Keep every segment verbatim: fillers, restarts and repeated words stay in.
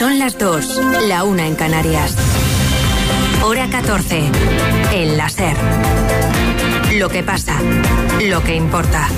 Son las dos, la una en Canarias. Hora catorce. El La Ser. Lo que pasa, lo que importa.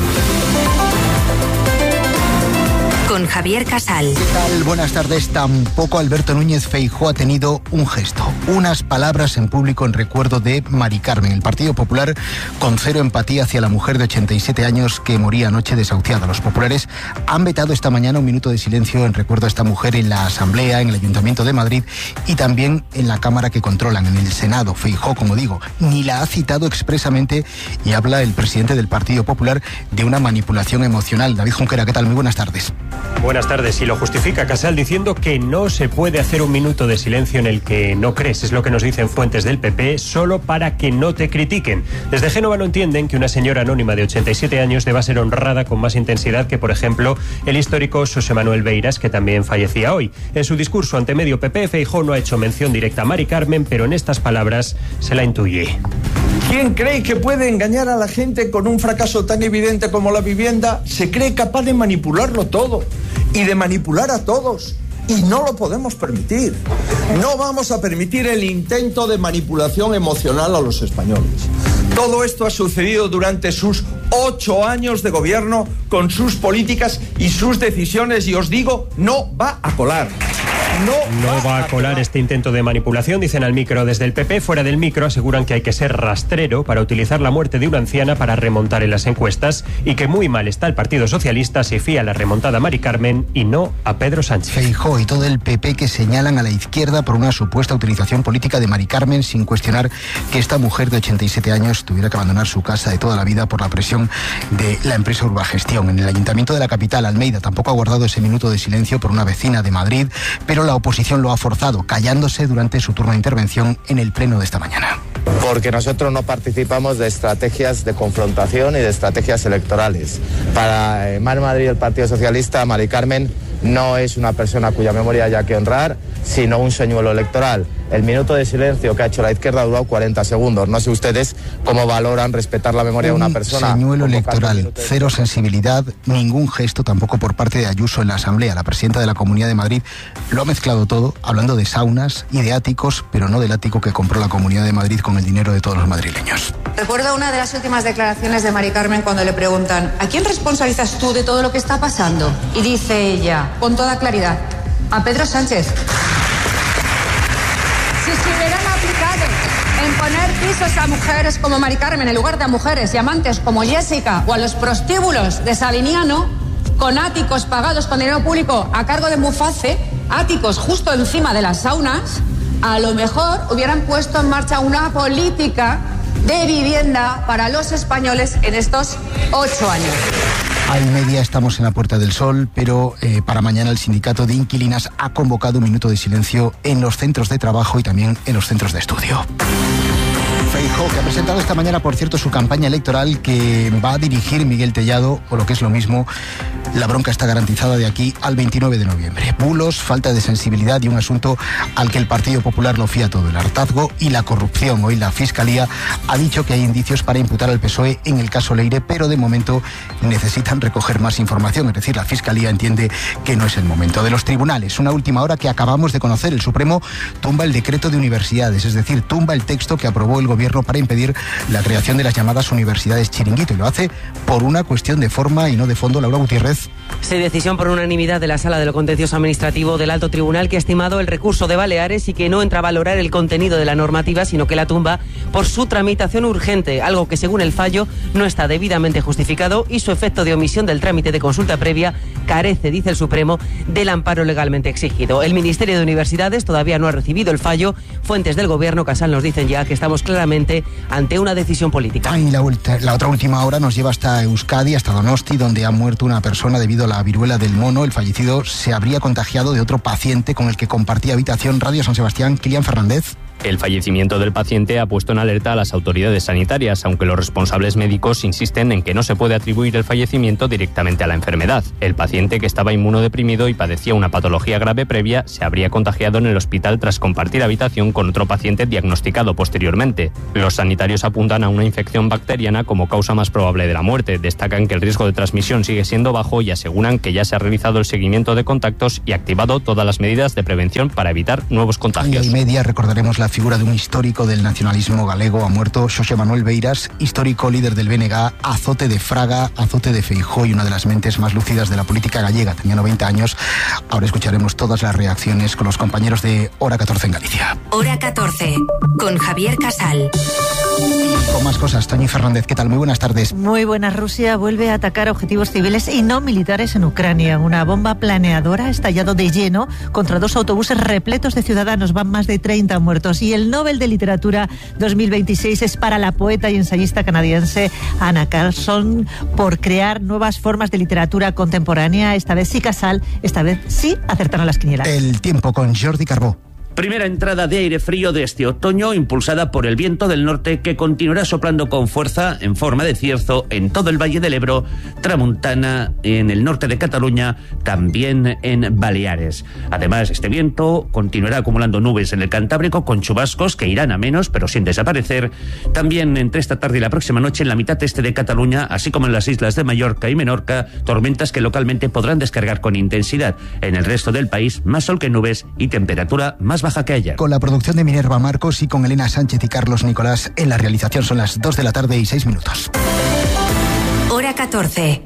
Con Javier Casal. ¿Qué tal? Buenas tardes. Tampoco Alberto Núñez Feijóo ha tenido un gesto, unas palabras en público en recuerdo de Mari Carmen. El Partido Popular con cero empatía hacia la mujer de ochenta y siete años que moría anoche desahuciada. Los populares han vetado esta mañana un minuto de silencio en recuerdo a esta mujer en la Asamblea, en el Ayuntamiento de Madrid y también en la Cámara que controlan, en el Senado. Feijóo, como digo, ni la ha citado expresamente y habla el presidente del Partido Popular de una manipulación emocional. David Junquera, ¿qué tal? Muy buenas tardes. Buenas tardes. Y lo justifica Casal diciendo que no se puede hacer un minuto de silencio en el que no crees. Es lo que nos dicen fuentes del P P, solo para que no te critiquen. Desde Génova no entienden que una señora anónima de ochenta y siete años deba ser honrada con más intensidad que, por ejemplo, el histórico Xosé Manuel Beiras, que también fallecía hoy. En su discurso ante medio P P, Feijóo no ha hecho mención directa a Mari Carmen, pero en estas palabras se la intuye. ¿Quién cree que puede engañar a la gente con un fracaso tan evidente como la vivienda? Se cree capaz de manipularlo todo y de manipular a todos. Y no lo podemos permitir. No vamos a permitir el intento de manipulación emocional a los españoles. Todo esto ha sucedido durante sus ocho años de gobierno, con sus políticas y sus decisiones, y os digo, no va a colar. No, no va a colar este intento de manipulación, dicen al micro desde el P P. Fuera del micro aseguran que hay que ser rastrero para utilizar la muerte de una anciana para remontar en las encuestas y que muy mal está el Partido Socialista si fía la remontada a Mari Carmen y no a Pedro Sánchez. Feijóo y todo el P P que señalan a la izquierda por una supuesta utilización política de Mari Carmen, sin cuestionar que esta mujer de ochenta y siete años tuviera que abandonar su casa de toda la vida por la presión de la empresa Urbagestión. En el Ayuntamiento de la capital, Almeida, tampoco ha guardado ese minuto de silencio por una vecina de Madrid, pero la oposición lo ha forzado, callándose durante su turno de intervención en el pleno de esta mañana. Porque nosotros no participamos de estrategias de confrontación y de estrategias electorales. Para eh, Mar Madrid y el Partido Socialista, Mari Carmen no es una persona cuya memoria haya que honrar, sino un señuelo electoral. El minuto de silencio que ha hecho la izquierda ha durado cuarenta segundos. No sé ustedes cómo valoran respetar la memoria un de una persona. Señuelo electoral, cero sensibilidad, ningún gesto tampoco por parte de Ayuso en la Asamblea. La presidenta de la Comunidad de Madrid lo ha mezclado todo, hablando de saunas y de áticos, pero no del ático que compró la Comunidad de Madrid con el dinero de todos los madrileños. Recuerdo una de las últimas declaraciones de Mari Carmen cuando le preguntan: ¿a quién responsabilizas tú de todo lo que está pasando? Y dice ella, con toda claridad, a Pedro Sánchez. Si se hubieran aplicado en poner pisos a mujeres como Mari Carmen en lugar de a mujeres y amantes como Jessica, o a los prostíbulos de Sabiniano, con áticos pagados con dinero público a cargo de Muface, áticos justo encima de las saunas, a lo mejor hubieran puesto en marcha una política de vivienda para los españoles en estos ocho años. Hay media, estamos en la Puerta del Sol, pero eh, para mañana el sindicato de inquilinas ha convocado un minuto de silencio en los centros de trabajo y también en los centros de estudio. Feijóo, que ha presentado esta mañana, por cierto, su campaña electoral que va a dirigir Miguel Tellado, o lo que es lo mismo, la bronca está garantizada de aquí al veintinueve de noviembre. Bulos, falta de sensibilidad y un asunto al que el Partido Popular lo fía todo, el hartazgo y la corrupción. Hoy la Fiscalía ha dicho que hay indicios para imputar al P S O E en el caso Leire, pero de momento necesitan recoger más información, es decir, la Fiscalía entiende que no es el momento. De los tribunales, una última hora que acabamos de conocer, el Supremo tumba el decreto de universidades, es decir, tumba el texto que aprobó el gobierno para impedir la creación de las llamadas universidades chiringuito, y lo hace por una cuestión de forma y no de fondo. Laura Gutiérrez. Sí, decisión por unanimidad de la Sala de lo Contencioso Administrativo del Alto Tribunal, que ha estimado el recurso de Baleares y que no entra a valorar el contenido de la normativa, sino que la tumba por su tramitación urgente, algo que según el fallo no está debidamente justificado y su efecto de omisión del trámite de consulta previa carece, dice el Supremo, del amparo legalmente exigido. El Ministerio de Universidades todavía no ha recibido el fallo. Fuentes del Gobierno, Casal, nos dicen ya que estamos claramente ante una decisión política. Ay, la, la otra última hora nos lleva hasta Euskadi, hasta Donosti, donde ha muerto una persona debido a la viruela del mono. El fallecido se habría contagiado de otro paciente con el que compartía habitación. Radio San Sebastián, Kilian Fernández. El fallecimiento del paciente ha puesto en alerta a las autoridades sanitarias, aunque los responsables médicos insisten en que no se puede atribuir el fallecimiento directamente a la enfermedad. El paciente, que estaba inmunodeprimido y padecía una patología grave previa, se habría contagiado en el hospital tras compartir habitación con otro paciente diagnosticado posteriormente. Los sanitarios apuntan a una infección bacteriana como causa más probable de la muerte. Destacan que el riesgo de transmisión sigue siendo bajo y aseguran que ya se ha realizado el seguimiento de contactos y activado todas las medidas de prevención para evitar nuevos contagios. Y media recordaremos la figura de un histórico del nacionalismo galego. Ha muerto Xosé Manuel Beiras, histórico líder del B N G, azote de Fraga, azote de Feijóo y una de las mentes más lúcidas de la política gallega. Tenía noventa años. Ahora escucharemos todas las reacciones con los compañeros de Hora catorce en Galicia. Hora catorce, con Javier Casal. Con más cosas, Toñi Fernández, ¿qué tal? Muy buenas tardes. Muy buenas. Rusia vuelve a atacar objetivos civiles y no militares en Ucrania. Una bomba planeadora ha estallado de lleno contra dos autobuses repletos de ciudadanos. Van más de treinta muertos. Y el Nobel de Literatura dos mil veintiséis es para la poeta y ensayista canadiense Anna Carlson por crear nuevas formas de literatura contemporánea. Esta vez sí, Casal, esta vez sí acertaron las quinielas. El tiempo con Jordi Carbó. Primera entrada de aire frío de este otoño, impulsada por el viento del norte, que continuará soplando con fuerza en forma de cierzo en todo el Valle del Ebro, Tramuntana, en el norte de Cataluña, también en Baleares. Además, este viento continuará acumulando nubes en el Cantábrico con chubascos que irán a menos, pero sin desaparecer. También entre esta tarde y la próxima noche en la mitad este de Cataluña, así como en las islas de Mallorca y Menorca, tormentas que localmente podrán descargar con intensidad. En el resto del país, más sol que nubes y temperatura más baja que ayer. Con la producción de Minerva Marcos y con Elena Sánchez y Carlos Nicolás en la realización. Son las dos de la tarde y seis minutos. Hora catorce.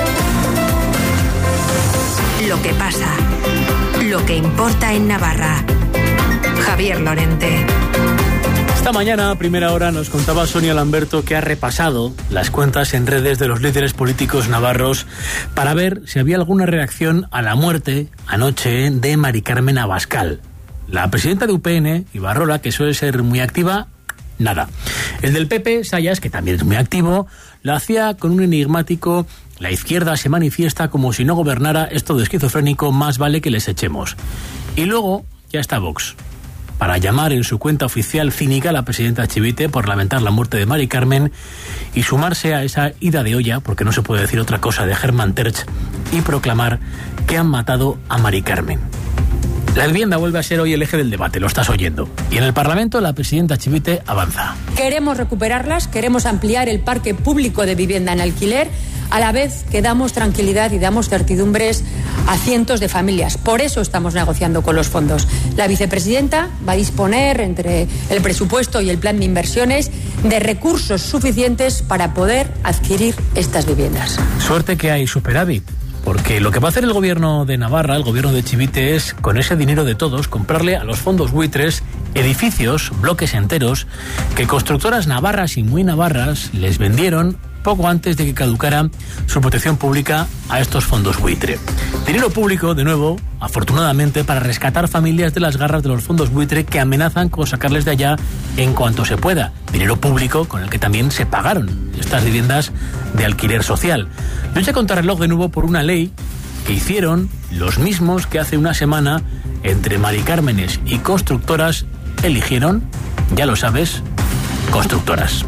Lo que pasa, lo que importa en Navarra. Javier Lorente. Esta mañana, a primera hora, nos contaba Sonia Lamberto que ha repasado las cuentas en redes de los líderes políticos navarros para ver si había alguna reacción a la muerte anoche de Mari Carmen Abascal. La presidenta de U P N, Ibarrola, que suele ser muy activa, nada. El del P P, Sayas, que también es muy activo, lo hacía con un enigmático: la izquierda se manifiesta como si no gobernara, esto de esquizofrénico, más vale que les echemos. Y luego ya está Vox, para llamar en su cuenta oficial cínica a la presidenta Chivite por lamentar la muerte de Mari Carmen y sumarse a esa ida de olla, porque no se puede decir otra cosa, de Hermann Tertsch, y proclamar que han matado a Mari Carmen. La vivienda vuelve a ser hoy el eje del debate, lo estás oyendo. Y en el Parlamento la presidenta Chivite avanza. Queremos recuperarlas, queremos ampliar el parque público de vivienda en alquiler, a la vez que damos tranquilidad y damos certidumbres a cientos de familias. Por eso estamos negociando con los fondos. La vicepresidenta va a disponer, entre el presupuesto y el plan de inversiones, de recursos suficientes para poder adquirir estas viviendas. Suerte que hay superávit, porque lo que va a hacer el gobierno de Navarra, el gobierno de Chivite, es, con ese dinero de todos, comprarle a los fondos buitres edificios, bloques enteros, que constructoras navarras y muy navarras les vendieron poco antes de que caducara su protección pública a estos fondos buitre. Dinero público, de nuevo, afortunadamente, para rescatar familias de las garras de los fondos buitre que amenazan con sacarles de allá en cuanto se pueda. Dinero público con el que también se pagaron estas viviendas de alquiler social. Lucha contra reloj de nuevo por una ley que hicieron los mismos que hace una semana entre Mari Cármenes y constructoras eligieron, ya lo sabes, constructoras.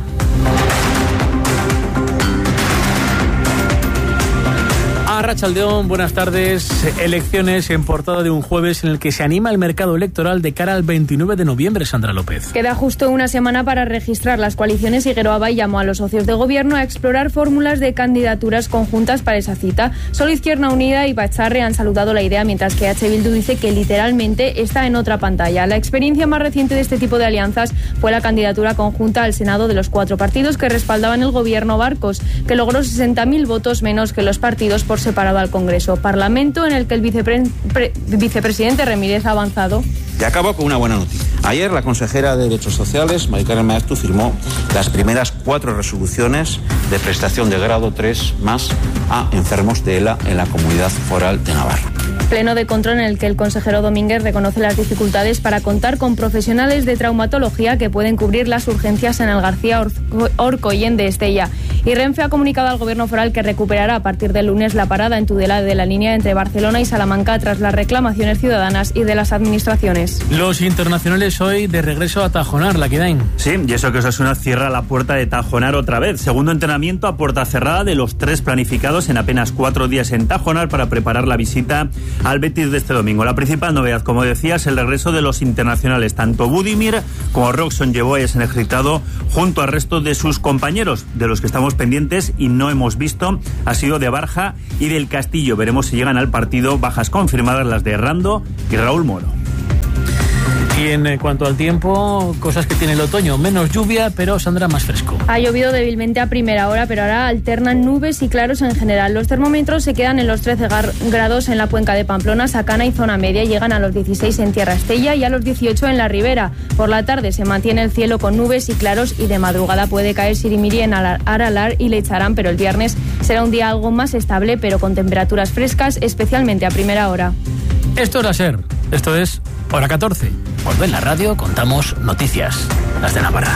Arratsaldeón, buenas tardes. Elecciones en portada de un jueves en el que se anima el mercado electoral de cara al veintinueve de noviembre, Sandra López. Queda justo una semana para registrar las coaliciones y Geroa llamó a los socios de gobierno a explorar fórmulas de candidaturas conjuntas para esa cita. Solo Izquierda Unida y Batzarre han saludado la idea, mientras que H. Bildu dice que literalmente está en otra pantalla. La experiencia más reciente de este tipo de alianzas fue la candidatura conjunta al Senado de los cuatro partidos que respaldaban el gobierno Barcos, que logró sesenta mil votos menos que los partidos por separado al Congreso. Parlamento en el que el vicepre- pre- vicepresidente Remírez ha avanzado. Y acabo con una buena noticia. Ayer la consejera de Derechos Sociales, Mari Carmen Maeztu, firmó las primeras cuatro resoluciones de prestación de grado tres más a enfermos de ELA en la Comunidad Foral de Navarra. Pleno de control en el que el consejero Domínguez reconoce las dificultades para contar con profesionales de traumatología que pueden cubrir las urgencias en el García Orco y en de Estella. Y Renfe ha comunicado al gobierno foral que recuperará a partir del lunes la parada en Tudela de la línea entre Barcelona y Salamanca tras las reclamaciones ciudadanas y de las administraciones. Los internacionales hoy de regreso a Tajonar, la Quedain. Sí, y eso que Osasuna cierra la puerta de Tajonar otra vez. Segundo entrenamiento a puerta cerrada de los tres planificados en apenas cuatro días en Tajonar para preparar la visita al Betis de este domingo. La principal novedad, como decías, el regreso de los internacionales. Tanto Budimir como Roxon Yeboah se han ejercitado junto al resto de sus compañeros. De los que estamos pendientes y no hemos visto ha sido de Barja y del Castillo. Veremos si llegan al partido. Bajas confirmadas las de Rando y Raúl Moro. Y en cuanto al tiempo, cosas que tiene el otoño, menos lluvia, pero saldrá más fresco. Ha llovido débilmente a primera hora, pero ahora alternan nubes y claros en general. Los termómetros se quedan en los trece grados en la cuenca de Pamplona, Sacana y zona media. Llegan a los dieciséis en Tierra Estella y a los dieciocho en la Ribera. Por la tarde se mantiene el cielo con nubes y claros y de madrugada puede caer sirimiri en Aralar y Leicharán, pero el viernes será un día algo más estable, pero con temperaturas frescas, especialmente a primera hora. Esto es la SER, esto es Hora catorce. Por en la radio contamos noticias, las de Navarra.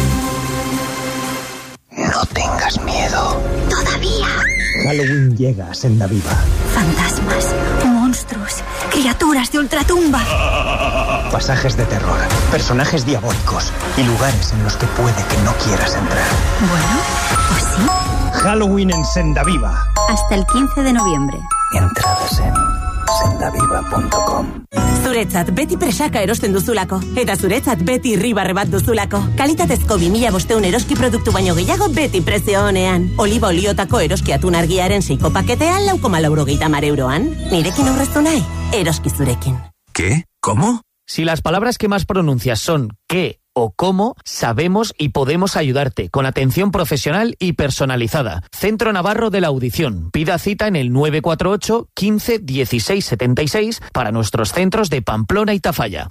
No tengas miedo. Todavía. Halloween llega a Senda Viva. Fantasmas, monstruos, criaturas de ultratumba. Pasajes de terror, personajes diabólicos y lugares en los que puede que no quieras entrar. Bueno, pues sí. Halloween en Senda Viva. Hasta el quince de noviembre. Entradas en sendaviva punto com. Zuretzat beti presaka erosten duzulako. Eta zuretzat beti irribarre bat duzulako. Kalitatezko bi mila bosteun eroski produktu baino gehiago beti prezio honean. Oliba oliotako eroski atun argiaren seiko paketean lau koma laurogeita hamar euroan. Nirekin aurreztu nahi? Eroski zurekin. ¿Qué? ¿Cómo? Si las palabras que más pronuncias son qué o cómo, sabemos y podemos ayudarte con atención profesional y personalizada. Centro Navarro de la Audición. Pida cita en el nueve cuatro ocho, quince, dieciséis, setenta y seis para nuestros centros de Pamplona y Tafalla.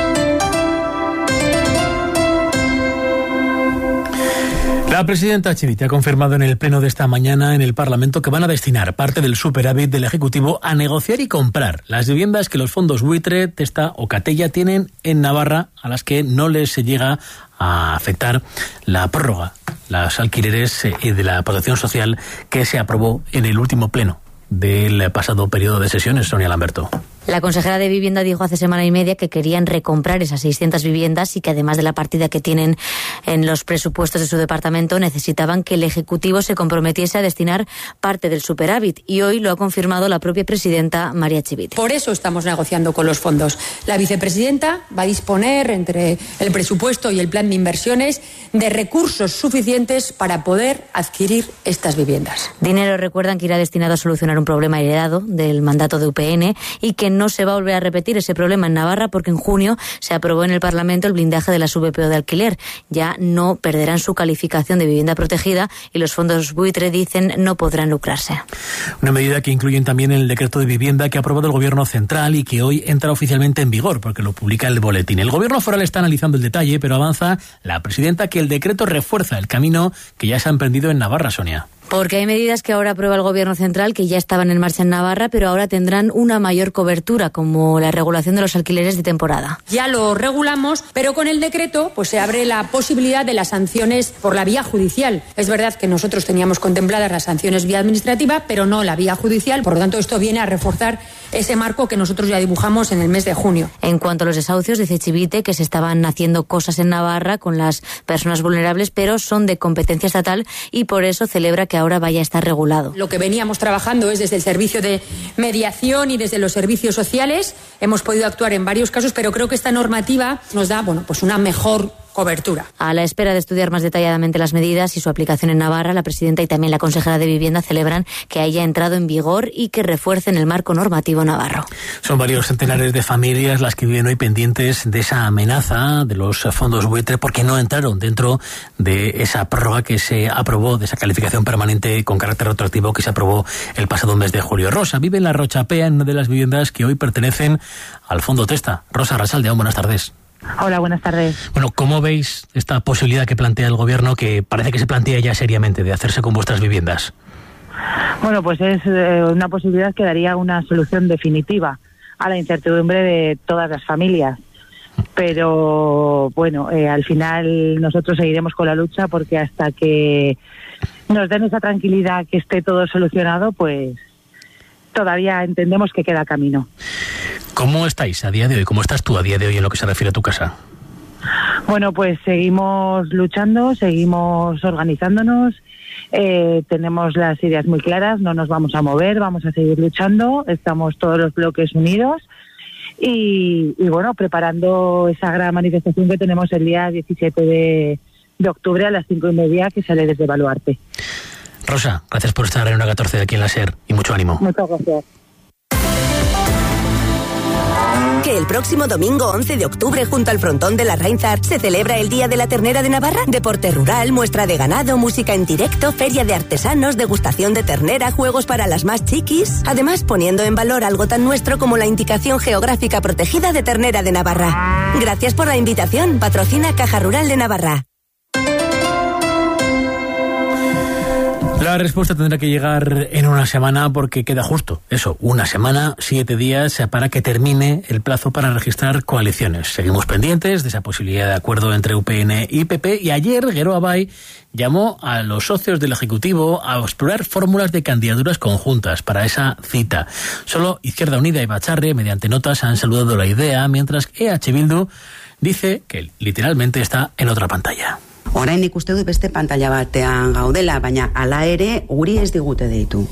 La presidenta Chivite ha confirmado en el pleno de esta mañana en el Parlamento que van a destinar parte del superávit del Ejecutivo a negociar y comprar las viviendas que los fondos buitre, Testa o Catella tienen en Navarra, a las que no les llega a afectar la prórroga, los alquileres y de la protección social que se aprobó en el último pleno del pasado periodo de sesiones, Sonia Lamberto. La consejera de Vivienda dijo hace semana y media que querían recomprar esas seiscientas viviendas y que además de la partida que tienen en los presupuestos de su departamento necesitaban que el Ejecutivo se comprometiese a destinar parte del superávit y hoy lo ha confirmado la propia presidenta María Chivite. Por eso estamos negociando con los fondos. La vicepresidenta va a disponer entre el presupuesto y el plan de inversiones de recursos suficientes para poder adquirir estas viviendas. Dinero, recuerdan, que irá destinado a solucionar un problema heredado del mandato de U P N y que no se va a volver a repetir ese problema en Navarra porque en junio se aprobó en el Parlamento el blindaje de las V P O de alquiler. Ya no perderán su calificación de vivienda protegida y los fondos buitre, dicen, no podrán lucrarse. Una medida que incluyen también en el decreto de vivienda que ha aprobado el Gobierno central y que hoy entra oficialmente en vigor porque lo publica el boletín. El Gobierno foral está analizando el detalle, pero avanza la presidenta que el decreto refuerza el camino que ya se ha emprendido en Navarra, Sonia. Porque hay medidas que ahora aprueba el Gobierno central que ya estaban en marcha en Navarra, pero ahora tendrán una mayor cobertura, como la regulación de los alquileres de temporada. Ya lo regulamos, pero con el decreto pues se abre la posibilidad de las sanciones por la vía judicial. Es verdad que nosotros teníamos contempladas las sanciones vía administrativa, pero no la vía judicial. Por lo tanto, esto viene a reforzar ese marco que nosotros ya dibujamos en el mes de junio. En cuanto a los desahucios, dice Chivite que se estaban haciendo cosas en Navarra con las personas vulnerables, pero son de competencia estatal y por eso celebra que ahora vaya a estar regulado. Lo que veníamos trabajando es desde el servicio de mediación y desde los servicios sociales. Hemos podido actuar en varios casos, pero creo que esta normativa nos da, bueno, pues una mejor cobertura. A la espera de estudiar más detalladamente las medidas y su aplicación en Navarra, la presidenta y también la consejera de Vivienda celebran que haya entrado en vigor y que refuercen el marco normativo navarro. Son varios centenares de familias las que viven hoy pendientes de esa amenaza de los fondos buitre porque no entraron dentro de esa prórroga que se aprobó, de esa calificación permanente con carácter retroactivo que se aprobó el pasado mes de julio. Rosa vive en la Rochapea, en una de las viviendas que hoy pertenecen al Fondo Testa. Rosa Arrasaldea, buenas tardes. Hola, buenas tardes. Bueno, ¿cómo veis esta posibilidad que plantea el Gobierno, que parece que se plantea ya seriamente, de hacerse con vuestras viviendas? Bueno, pues es eh, una posibilidad que daría una solución definitiva a la incertidumbre de todas las familias. Pero, bueno, eh, al final nosotros seguiremos con la lucha porque hasta que nos den esa tranquilidad que esté todo solucionado, pues todavía entendemos que queda camino. ¿Cómo estáis a día de hoy? ¿Cómo estás tú a día de hoy en lo que se refiere a tu casa? Bueno, pues seguimos luchando, seguimos organizándonos, eh, tenemos las ideas muy claras, no nos vamos a mover, vamos a seguir luchando, estamos todos los bloques unidos y, y bueno, preparando esa gran manifestación que tenemos el día diecisiete de, de octubre a las cinco y media, que sale desde Baluarte. Rosa, gracias por estar en una catorce de aquí en la SER y mucho ánimo. Muchas gracias. Que el próximo domingo once de octubre, junto al frontón de la Reinzar, se celebra el Día de la Ternera de Navarra. Deporte rural, muestra de ganado, música en directo, feria de artesanos, degustación de ternera, juegos para las más chiquis. Además, poniendo en valor algo tan nuestro como la indicación geográfica protegida de Ternera de Navarra. Gracias por la invitación. Patrocina Caja Rural de Navarra. La respuesta tendrá que llegar en una semana porque queda justo eso, una semana, siete días para que termine el plazo para registrar coaliciones. Seguimos pendientes de esa posibilidad de acuerdo entre U P N y P P y ayer Geroa Bai llamó a los socios del Ejecutivo a explorar fórmulas de candidaturas conjuntas para esa cita. Solo Izquierda Unida y Batzarre, mediante notas, han saludado la idea, mientras que E H Bildu dice que literalmente está en otra pantalla. Orain ikuste dut beste pantalla batean gaudela, baina hala ere guri ez digute deitu.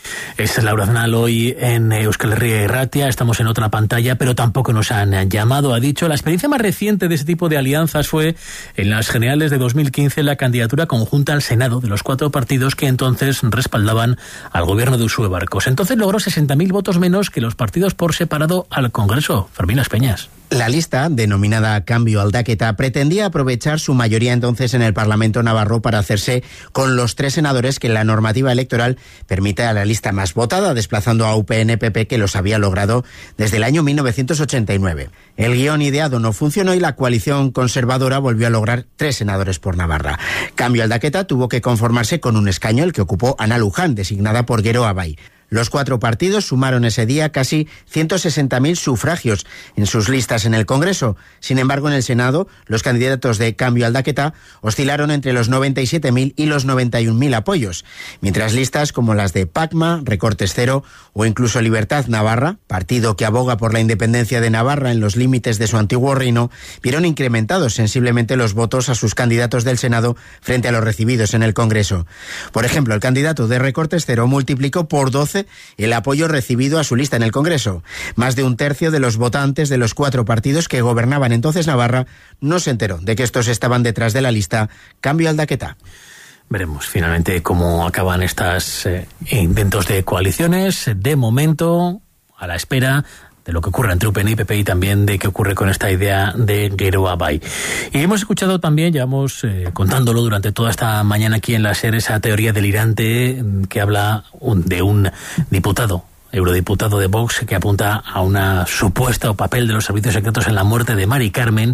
Es Laura Aznal hoy en Euskal Herria y Ratia. Estamos en otra pantalla, pero tampoco nos han llamado. Ha dicho, la experiencia más reciente de ese tipo de alianzas fue en las generales de dos mil quince, la candidatura conjunta al Senado de los cuatro partidos que entonces respaldaban al gobierno de Uxue Barkos. Entonces logró sesenta mil votos menos que los partidos por separado al Congreso. Fermín Las Peñas. La lista, denominada Cambio Aldaketa, pretendía aprovechar su mayoría entonces en el Parlamento navarro para hacerse con los tres senadores que la normativa electoral permite a la lista más votada, desplazando a U P N P P, que los había logrado desde el año mil novecientos ochenta y nueve. El guión ideado no funcionó y la coalición conservadora volvió a lograr tres senadores por Navarra. Cambio Aldaketa tuvo que conformarse con un escaño, el que ocupó Ana Luján, designada por Geroa Bai. Los cuatro partidos sumaron ese día casi ciento sesenta mil sufragios en sus listas en el Congreso. Sin embargo, en el Senado, los candidatos de Cambio Aldaketa oscilaron entre los noventa y siete mil y los noventa y un mil apoyos, mientras listas como las de Pacma, Recortes Cero o incluso Libertad Navarra, partido que aboga por la independencia de Navarra en los límites de su antiguo reino, vieron incrementados sensiblemente los votos a sus candidatos del Senado frente a los recibidos en el Congreso. Por ejemplo, el candidato de Recortes Cero multiplicó por doce el apoyo recibido a su lista en el Congreso. Más de un tercio de los votantes de los cuatro partidos que gobernaban entonces Navarra no se enteró de que estos estaban detrás de la lista Cambio Aldaketa. Veremos finalmente cómo acaban estos eh, intentos de coaliciones. De momento, a la espera de lo que ocurre entre U P N y P P y también de qué ocurre con esta idea de Geroa Bai. Y hemos escuchado también, llevamos eh, contándolo durante toda esta mañana aquí en la SER, esa teoría delirante que habla un, de un diputado, eurodiputado de Vox, que apunta a una supuesta o papel de los servicios secretos en la muerte de Mari Carmen.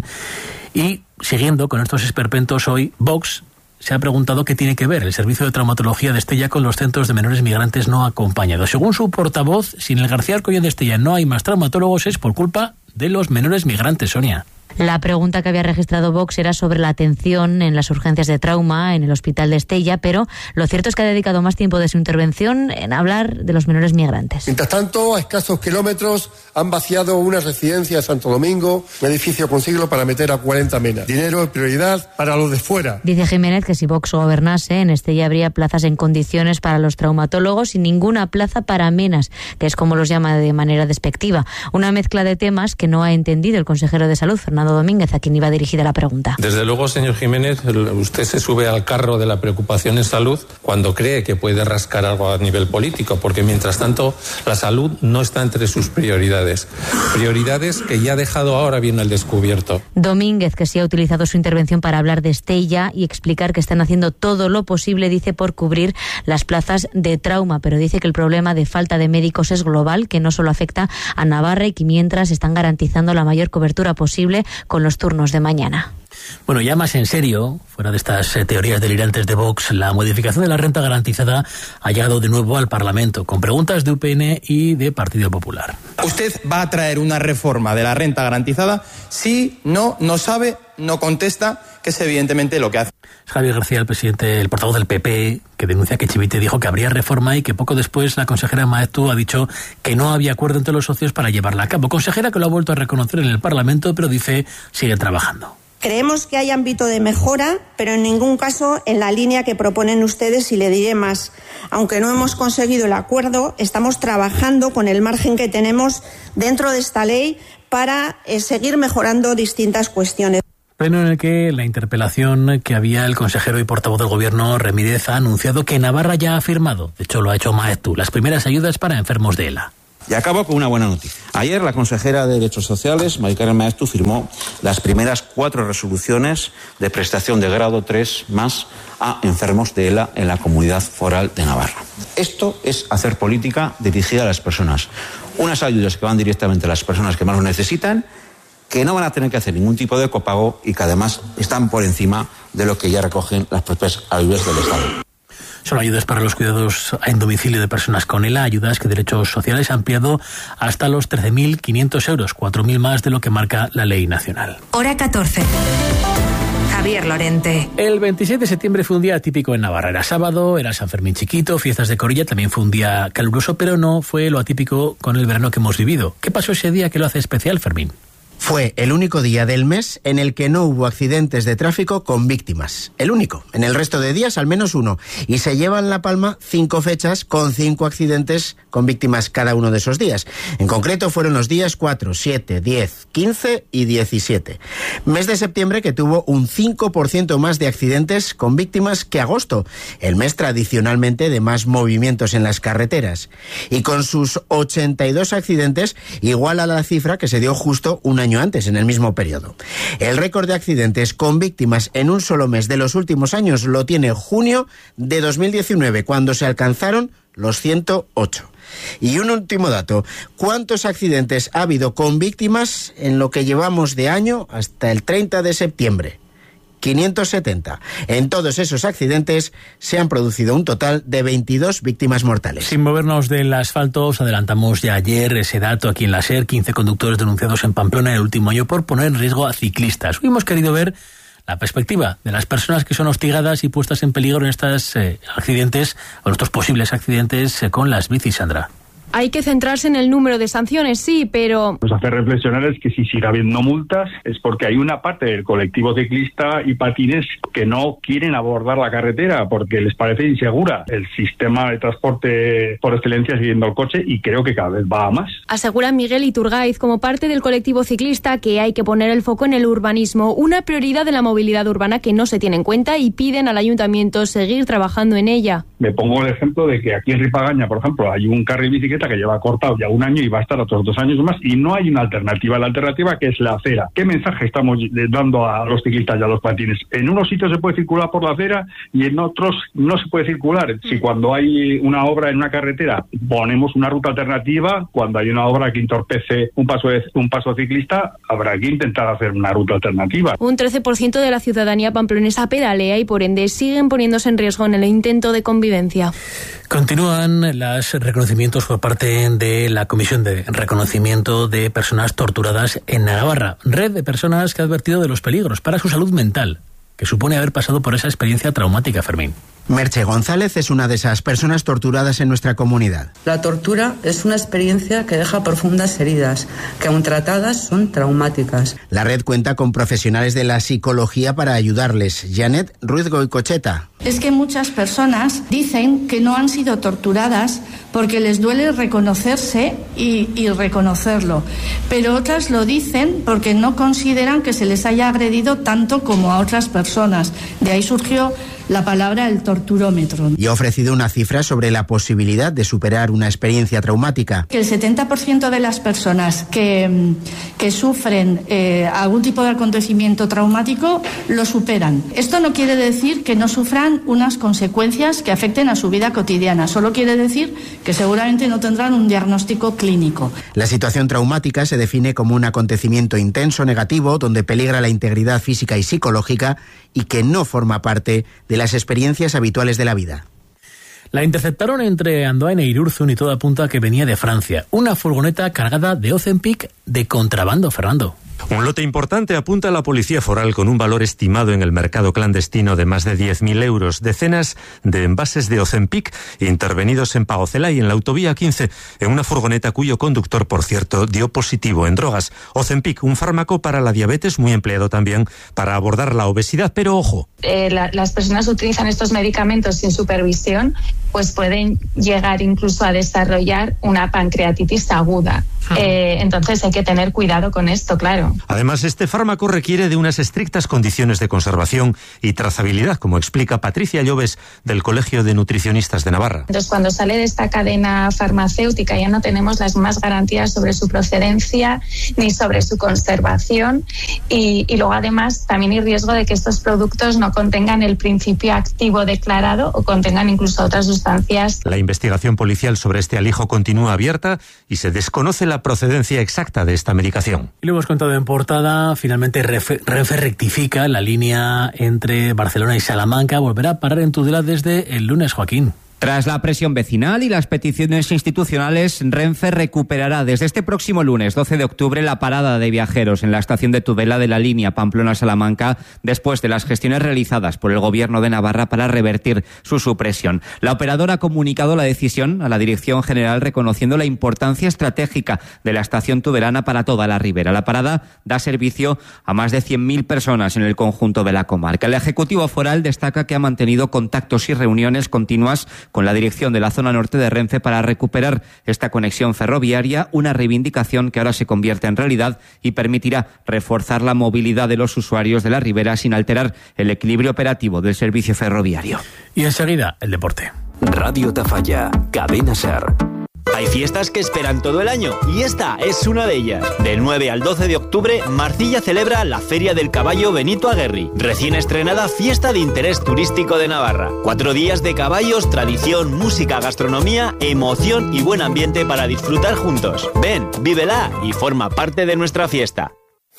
Y siguiendo con estos esperpentos, hoy Vox se ha preguntado qué tiene que ver el servicio de traumatología de Estella con los centros de menores migrantes no acompañados. Según su portavoz, si en el García Alcoyano de Estella no hay más traumatólogos es por culpa de los menores migrantes, Sonia. La pregunta que había registrado Vox era sobre la atención en las urgencias de trauma en el hospital de Estella, pero lo cierto es que ha dedicado más tiempo de su intervención en hablar de los menores migrantes. Mientras tanto, a escasos kilómetros han vaciado una residencia de Santo Domingo, un edificio con siglo para meter a cuarenta menas. Dinero es prioridad para los de fuera. Dice Jiménez que si Vox gobernase, en Estella habría plazas en condiciones para los traumatólogos y ninguna plaza para menas, que es como los llama de manera despectiva. Una mezcla de temas que no ha entendido el consejero de Salud, Fernando Domínguez, a quien iba dirigida la pregunta. Desde luego, señor Jiménez, usted se sube al carro de la preocupación en salud cuando cree que puede rascar algo a nivel político, porque mientras tanto la salud no está entre sus prioridades. Prioridades que ya ha dejado ahora bien al descubierto. Domínguez, que sí ha utilizado su intervención para hablar de Estella y explicar que están haciendo todo lo posible, dice, por cubrir las plazas de trauma, pero dice que el problema de falta de médicos es global, que no solo afecta a Navarra y que mientras están garantizando la mayor cobertura posible con los turnos de mañana. Bueno, ya más en serio, fuera de estas eh, teorías delirantes de Vox, la modificación de la renta garantizada ha llegado de nuevo al Parlamento, con preguntas de U P N y de Partido Popular. ¿Usted va a traer una reforma de la renta garantizada? Sí, no, no sabe no contesta, que es evidentemente lo que hace. Javier García, el presidente, el portavoz del P P, que denuncia que Chivite dijo que habría reforma y que poco después la consejera Maeztu ha dicho que no había acuerdo entre los socios para llevarla a cabo. Consejera que lo ha vuelto a reconocer en el Parlamento, pero dice sigue trabajando. Creemos que hay ámbito de mejora, pero en ningún caso en la línea que proponen ustedes, y le diré más. Aunque no hemos conseguido el acuerdo, estamos trabajando con el margen que tenemos dentro de esta ley para eh, seguir mejorando distintas cuestiones. Pleno en el que la interpelación que había el consejero y portavoz del Gobierno, Remídez, ha anunciado que Navarra ya ha firmado, de hecho lo ha hecho Maeztu, las primeras ayudas para enfermos de ELA. Y acabo con una buena noticia. Ayer la consejera de Derechos Sociales, Mari Carmen Maeztu, firmó las primeras cuatro resoluciones de prestación de grado tres más a enfermos de ELA en la Comunidad Foral de Navarra. Esto es hacer política dirigida a las personas. Unas ayudas que van directamente a las personas que más lo necesitan, que no van a tener que hacer ningún tipo de copago y que además están por encima de lo que ya recogen las propias ayudas del Estado. Son ayudas para los cuidados en domicilio de personas con ELA, ayudas que Derechos Sociales ha ampliado hasta los trece mil quinientos euros, cuatro mil más de lo que marca la ley nacional. Hora catorce. Javier Lorente. El veintisiete de septiembre fue un día atípico en Navarra. Era sábado, era San Fermín chiquito, fiestas de Corilla, también fue un día caluroso, pero no fue lo atípico con el verano que hemos vivido. ¿Qué pasó ese día que lo hace especial, Fermín? Fue el único día del mes en el que no hubo accidentes de tráfico con víctimas. El único. En el resto de días, al menos uno. Y se llevan la palma cinco fechas con cinco accidentes con víctimas cada uno de esos días. En concreto fueron los días cuatro, siete, diez, quince y diecisiete. Mes de septiembre que tuvo un cinco por ciento más de accidentes con víctimas que agosto. El mes tradicionalmente de más movimientos en las carreteras. Y con sus ochenta y dos accidentes, igual a la cifra que se dio justo un año antes, en el mismo periodo. El récord de accidentes con víctimas en un solo mes de los últimos años lo tiene junio de dos mil diecinueve, cuando se alcanzaron los ciento ocho. Y un último dato, ¿cuántos accidentes ha habido con víctimas en lo que llevamos de año hasta el treinta de septiembre? quinientos setenta. En todos esos accidentes se han producido un total de veintidós víctimas mortales. Sin movernos del asfalto, os adelantamos ya ayer ese dato aquí en la SER, quince conductores denunciados en Pamplona en el último año por poner en riesgo a ciclistas. Hoy hemos querido ver la perspectiva de las personas que son hostigadas y puestas en peligro en estos eh, accidentes, o en estos posibles accidentes eh, con las bicis, Sandra. Hay que centrarse en el número de sanciones, sí, pero... Nos hace reflexionar es que si sigue habiendo multas es porque hay una parte del colectivo ciclista y patines que no quieren abordar la carretera porque les parece insegura. El sistema de transporte por excelencia siguiendo el coche y creo que cada vez va a más. Asegura Miguel Iturgaiz, como parte del colectivo ciclista, que hay que poner el foco en el urbanismo, una prioridad de la movilidad urbana que no se tiene en cuenta, y piden al ayuntamiento seguir trabajando en ella. Me pongo el ejemplo de que aquí en Ripagaña, por ejemplo, hay un carril bicicleta que lleva cortado ya un año y va a estar otros dos años más y no hay una alternativa. La alternativa que es la acera. ¿Qué mensaje estamos dando a los ciclistas y a los patines? En unos sitios se puede circular por la acera y en otros no se puede circular. Si cuando hay una obra en una carretera ponemos una ruta alternativa, cuando hay una obra que entorpece un paso, de, un paso ciclista, habrá que intentar hacer una ruta alternativa. Un trece por ciento de la ciudadanía pamplonesa pedalea y por ende siguen poniéndose en riesgo en el intento de convivencia. Continúan los reconocimientos por parte de la Comisión de Reconocimiento de Personas Torturadas en Navarra, red de personas que ha advertido de los peligros para su salud mental que supone haber pasado por esa experiencia traumática, Fermín. Merche González es una de esas personas torturadas en nuestra comunidad. La tortura es una experiencia que deja profundas heridas, que aun tratadas son traumáticas. La red cuenta con profesionales de la psicología para ayudarles. Janet Ruiz Goicocheta. Es que muchas personas dicen que no han sido torturadas porque les duele reconocerse y, y reconocerlo, pero otras lo dicen porque no consideran que se les haya agredido tanto como a otras personas. De ahí surgió la palabra el torturómetro. Y ha ofrecido una cifra sobre la posibilidad de superar una experiencia traumática. Que el setenta por ciento de las personas que, que sufren eh, algún tipo de acontecimiento traumático lo superan. Esto no quiere decir que no sufran unas consecuencias que afecten a su vida cotidiana, solo quiere decir que seguramente no tendrán un diagnóstico clínico. La situación traumática se define como un acontecimiento intenso, negativo, donde peligra la integridad física y psicológica y que no forma parte de las experiencias habituales de la vida. La interceptaron entre Andoain e Irurzun y todo apunta a que venía de Francia. Una furgoneta cargada de Ozempic de contrabando, Fernando. Un lote importante apunta a la Policía Foral con un valor estimado en el mercado clandestino de más de diez mil euros. Decenas de envases de Ozempic intervenidos en Paocela y en la autovía quince en una furgoneta cuyo conductor, por cierto, dio positivo en drogas. Ozempic, un fármaco para la diabetes muy empleado también para abordar la obesidad, pero ojo. Eh, la, las personas utilizan estos medicamentos sin supervisión, pues pueden llegar incluso a desarrollar una pancreatitis aguda. Eh, entonces hay que tener cuidado con esto, claro. Además, este fármaco requiere de unas estrictas condiciones de conservación y trazabilidad, como explica Patricia Lloves del Colegio de Nutricionistas de Navarra. Entonces, cuando sale de esta cadena farmacéutica ya no tenemos las más garantías sobre su procedencia ni sobre su conservación y, y luego además también hay riesgo de que estos productos no contengan el principio activo declarado o contengan incluso otras sustancias. La investigación policial sobre este alijo continúa abierta y se desconoce la procedencia exacta de esta medicación. Y lo hemos contado en portada, finalmente Renfe, Renfe rectifica la línea entre Barcelona y Salamanca, volverá a parar en Tudela desde el lunes, Joaquín. Tras la presión vecinal y las peticiones institucionales, Renfe recuperará desde este próximo lunes, doce de octubre, la parada de viajeros en la estación de Tudela de la línea Pamplona-Salamanca, después de las gestiones realizadas por el Gobierno de Navarra para revertir su supresión. La operadora ha comunicado la decisión a la Dirección General, reconociendo la importancia estratégica de la estación tudelana para toda la ribera. La parada da servicio a más de cien mil personas en el conjunto de la comarca. El Ejecutivo Foral destaca que ha mantenido contactos y reuniones continuas con la dirección de la zona norte de Renfe para recuperar esta conexión ferroviaria, una reivindicación que ahora se convierte en realidad y permitirá reforzar la movilidad de los usuarios de la ribera sin alterar el equilibrio operativo del servicio ferroviario. Y enseguida, el deporte. Radio Tafalla, Cadena Ser. Hay fiestas que esperan todo el año y esta es una de ellas. Del nueve al doce de octubre, Marcilla celebra la Feria del Caballo Benito Aguerri, recién estrenada fiesta de interés turístico de Navarra. Cuatro días de caballos, tradición, música, gastronomía, emoción y buen ambiente para disfrutar juntos. Ven, vívela y forma parte de nuestra fiesta.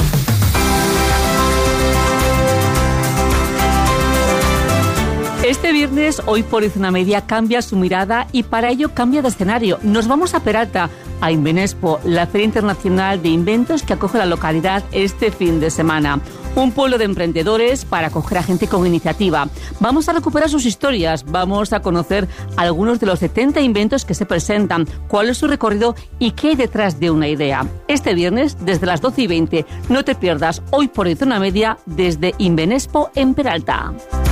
Este viernes, Hoy por Hoy Zona Media cambia su mirada y para ello cambia de escenario. Nos vamos a Peralta, a Invenespo, la Feria Internacional de Inventos que acoge la localidad este fin de semana. Un pueblo de emprendedores para acoger a gente con iniciativa. Vamos a recuperar sus historias, vamos a conocer algunos de los setenta inventos que se presentan, cuál es su recorrido y qué hay detrás de una idea. Este viernes, desde las doce y veinte, no te pierdas Hoy por Hoy Zona Media desde Invenespo en Peralta.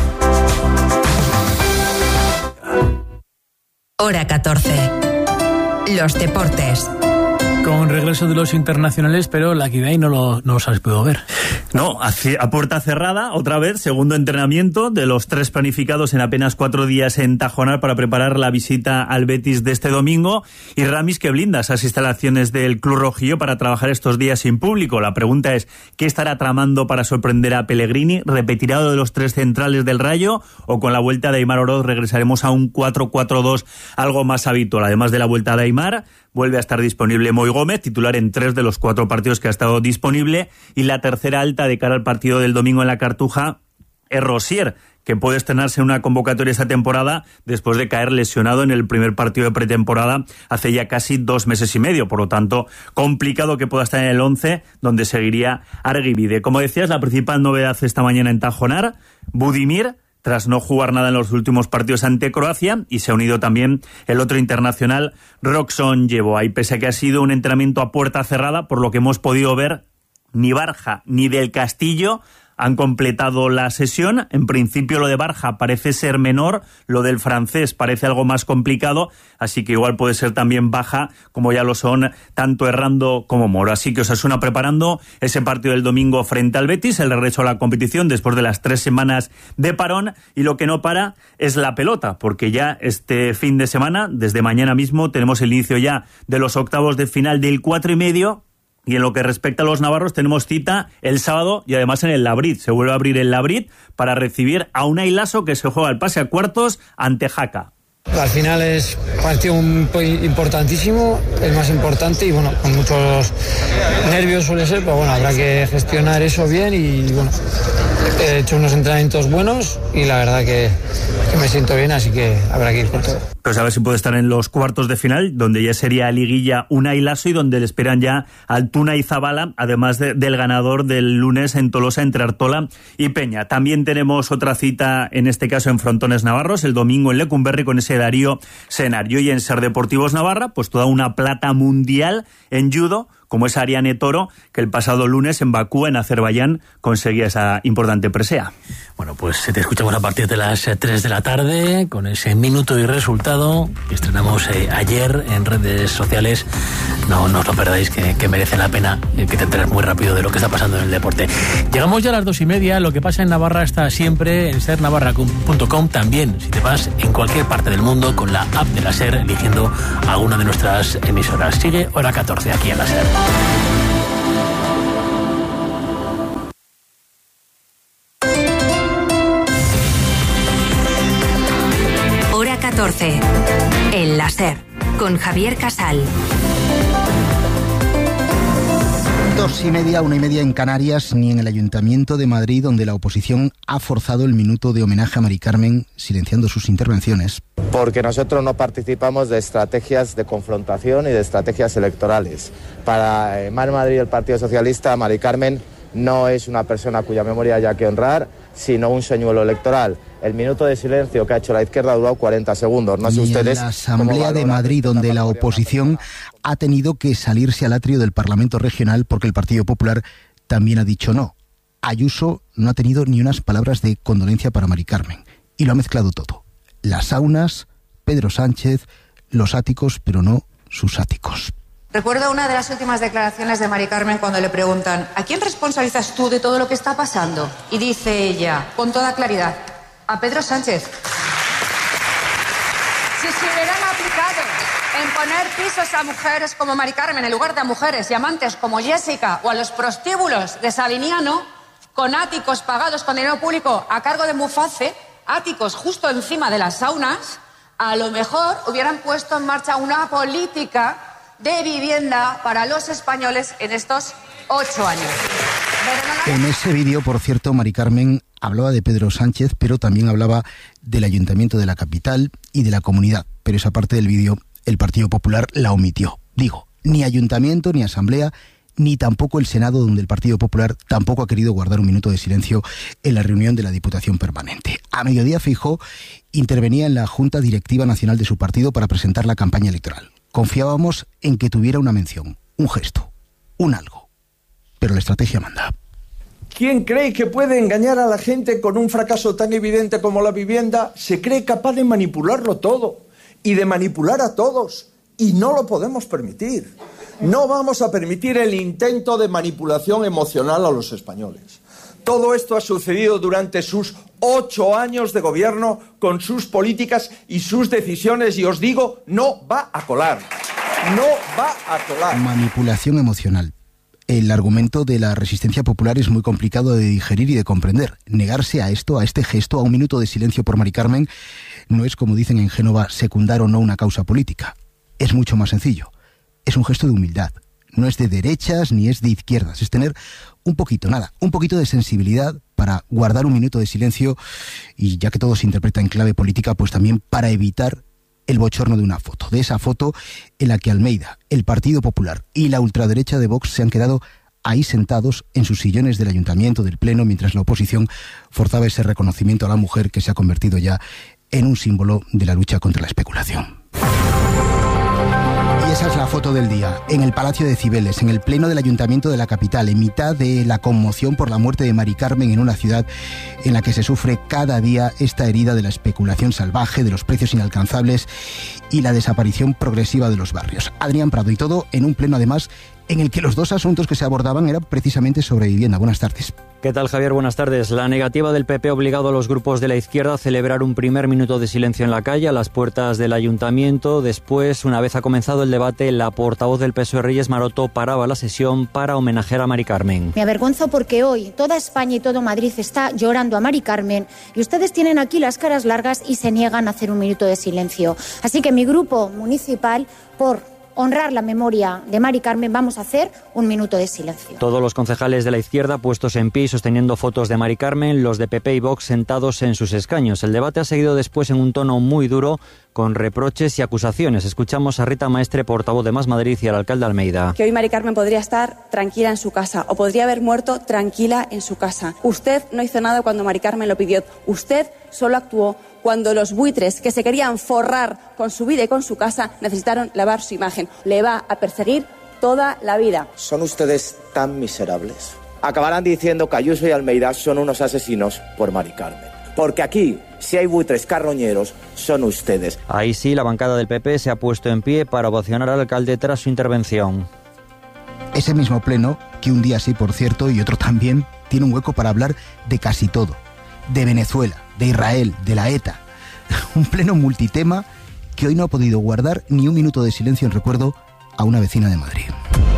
Hora catorce. Los deportes. Con regreso de los internacionales, pero la Kidai no, lo, no os has podido ver. No, a puerta cerrada, otra vez, segundo entrenamiento de los tres planificados en apenas cuatro días en Tajonar para preparar la visita al Betis de este domingo. Y Ramis que blinda esas instalaciones del Club Rojillo para trabajar estos días sin público. La pregunta es, ¿qué estará tramando para sorprender a Pellegrini? ¿Repetirá lo de los tres centrales del Rayo? ¿O con la vuelta de Aimar Oroz regresaremos a un cuatro cuatro dos algo más habitual? Además de la vuelta de Aimar, vuelve a estar disponible Moi Gómez, titular en tres de los cuatro partidos que ha estado disponible, y la tercera alta de cara al partido del domingo en la Cartuja es Rosier, que puede estrenarse en una convocatoria esta temporada después de caer lesionado en el primer partido de pretemporada hace ya casi dos meses y medio. Por lo tanto, complicado que pueda estar en el once, donde seguiría Argibide. Como decías, la principal novedad esta mañana en Tajonar, Budimir, tras no jugar nada en los últimos partidos ante Croacia, y se ha unido también el otro internacional, Roxon Llevo. Ahí, pese a que ha sido un entrenamiento a puerta cerrada, por lo que hemos podido ver, ni Barja ni Del Castillo han completado la sesión. En principio lo de Barja parece ser menor, lo del francés parece algo más complicado, así que igual puede ser también baja, como ya lo son tanto Errando como Moro. Así que Osasuna preparando ese partido del domingo frente al Betis, el regreso a la competición después de las tres semanas de parón, y lo que no para es la pelota, porque ya este fin de semana, desde mañana mismo, tenemos el inicio ya de los octavos de final del cuatro y medio. Y en lo que respecta a los navarros, tenemos cita el sábado y además en el Labrit. Se vuelve a abrir el Labrit para recibir a Unai Laso, que se juega el pase a cuartos ante Jaca. Al final es partido un importantísimo, el más importante y bueno, con muchos nervios suele ser, pero bueno, habrá que gestionar eso bien y bueno, he hecho unos entrenamientos buenos y la verdad que, que me siento bien, así que habrá que ir por todo. Pues a ver si puede estar en los cuartos de final, donde ya sería liguilla Unai Lasso y donde le esperan ya Altuna y Zabala, además de, del ganador del lunes en Tolosa entre Artola y Peña. También tenemos otra cita, en este caso en Frontones Navarros, el domingo en Lecumberri con ese Darío Senario, y en Ser Deportivos Navarra, pues toda una plata mundial en judo, como es Ariane Toro, que el pasado lunes en Bakú, en Azerbaiyán, conseguía esa importante presea. Bueno, pues te escuchamos a partir de las tres de la tarde con ese minuto y resultado que estrenamos eh, ayer en redes sociales. No, no os lo perdáis, que, que merece la pena, eh, que te enteres muy rápido de lo que está pasando en el deporte. Llegamos ya a las dos y media. Lo que pasa en Navarra está siempre en ser navarra punto com. También, si te vas en cualquier parte del mundo con la app de la SER, eligiendo alguna de nuestras emisoras. Sigue hora catorce aquí en la SER. Hora catorce, en la SER, con Javier Casal. Dos y media, una y media en Canarias, ni en el Ayuntamiento de Madrid, donde la oposición ha forzado el minuto de homenaje a Mari Carmen, silenciando sus intervenciones. Porque nosotros no participamos de estrategias de confrontación y de estrategias electorales. Para eh, Mar Madrid y el Partido Socialista, Mari Carmen no es una persona cuya memoria haya que honrar, sino un señuelo electoral. El minuto de silencio que ha hecho la izquierda ha durado cuarenta segundos. No sé ustedes. En la Asamblea de Madrid, donde la oposición ha tenido que salirse al atrio del Parlamento Regional porque el Partido Popular también ha dicho no. Ayuso no ha tenido ni unas palabras de condolencia para Mari Carmen y lo ha mezclado todo. Las saunas, Pedro Sánchez, los áticos, pero no sus áticos. Recuerdo una de las últimas declaraciones de Mari Carmen cuando le preguntan ¿a quién responsabilizas tú de todo lo que está pasando? Y dice ella, con toda claridad, a Pedro Sánchez. Si se hubieran aplicado en poner pisos a mujeres como Mari Carmen en lugar de a mujeres y amantes como Jessica o a los prostíbulos de Sabiniano, con áticos pagados con dinero público a cargo de Muface, áticos justo encima de las saunas, a lo mejor hubieran puesto en marcha una política de vivienda para los españoles en estos ocho años. En ese vídeo, por cierto, Mari Carmen hablaba de Pedro Sánchez, pero también hablaba del Ayuntamiento de la capital y de la comunidad. Pero esa parte del vídeo el Partido Popular la omitió. Digo, ni Ayuntamiento, ni Asamblea, ni tampoco el Senado, donde el Partido Popular tampoco ha querido guardar un minuto de silencio en la reunión de la Diputación Permanente. A mediodía, Feijóo intervenía en la Junta Directiva Nacional de su partido para presentar la campaña electoral. Confiábamos en que tuviera una mención, un gesto, un algo. Pero la estrategia manda. ¿Quién cree que puede engañar a la gente con un fracaso tan evidente como la vivienda? Se cree capaz de manipularlo todo y de manipular a todos. Y no lo podemos permitir. No vamos a permitir el intento de manipulación emocional a los españoles. Todo esto ha sucedido durante sus ocho años de gobierno con sus políticas y sus decisiones y os digo, no va a colar. No va a colar. Manipulación emocional. El argumento de la resistencia popular es muy complicado de digerir y de comprender. Negarse a esto, a este gesto, a un minuto de silencio por Mari Carmen, no es, como dicen en Génova, secundar o no una causa política. Es mucho más sencillo. Es un gesto de humildad. No es de derechas ni es de izquierdas. Es tener un poquito, nada, un poquito de sensibilidad para guardar un minuto de silencio y, ya que todo se interpreta en clave política, pues también para evitar el bochorno de una foto. De esa foto en la que Almeida, el Partido Popular y la ultraderecha de Vox se han quedado ahí sentados en sus sillones del ayuntamiento, del pleno, mientras la oposición forzaba ese reconocimiento a la mujer que se ha convertido ya en un símbolo de la lucha contra la especulación. Y esa es la foto del día, en el Palacio de Cibeles, en el pleno del Ayuntamiento de la capital, en mitad de la conmoción por la muerte de Mari Carmen en una ciudad en la que se sufre cada día esta herida de la especulación salvaje, de los precios inalcanzables y la desaparición progresiva de los barrios. Adrián Prado, y todo en un pleno además en el que los dos asuntos que se abordaban eran precisamente sobre vivienda. Buenas tardes. ¿Qué tal, Javier? Buenas tardes. La negativa del P P ha obligado a los grupos de la izquierda a celebrar un primer minuto de silencio en la calle a las puertas del ayuntamiento. Después, una vez ha comenzado el debate, la portavoz del P S O E, Reyes Maroto, paraba la sesión para homenajear a Mari Carmen. Me avergonzo porque hoy toda España y todo Madrid está llorando a Mari Carmen y ustedes tienen aquí las caras largas y se niegan a hacer un minuto de silencio. Así que mi grupo municipal, por honrar la memoria de Mari Carmen, vamos a hacer un minuto de silencio. Todos los concejales de la izquierda puestos en pie y sosteniendo fotos de Mari Carmen, los de P P y Vox sentados en sus escaños. El debate ha seguido después en un tono muy duro, con reproches y acusaciones. Escuchamos a Rita Maestre, portavoz de Más Madrid, y al alcalde Almeida. Que hoy Mari Carmen podría estar tranquila en su casa o podría haber muerto tranquila en su casa. Usted no hizo nada cuando Mari Carmen lo pidió. Usted solo actuó cuando los buitres que se querían forrar con su vida y con su casa necesitaron lavar su imagen. Le va a perseguir toda la vida. ¿Son ustedes tan miserables? Acabarán diciendo que Ayuso y Almeida son unos asesinos por Mari Carmen. Porque aquí, si hay buitres carroñeros, son ustedes. Ahí sí, la bancada del P P se ha puesto en pie para ovacionar al alcalde tras su intervención. Ese mismo pleno, que un día sí, por cierto, y otro también, tiene un hueco para hablar de casi todo. De Venezuela, de Israel, de la ETA. Un pleno multitema que hoy no ha podido guardar ni un minuto de silencio en recuerdo a una vecina de Madrid.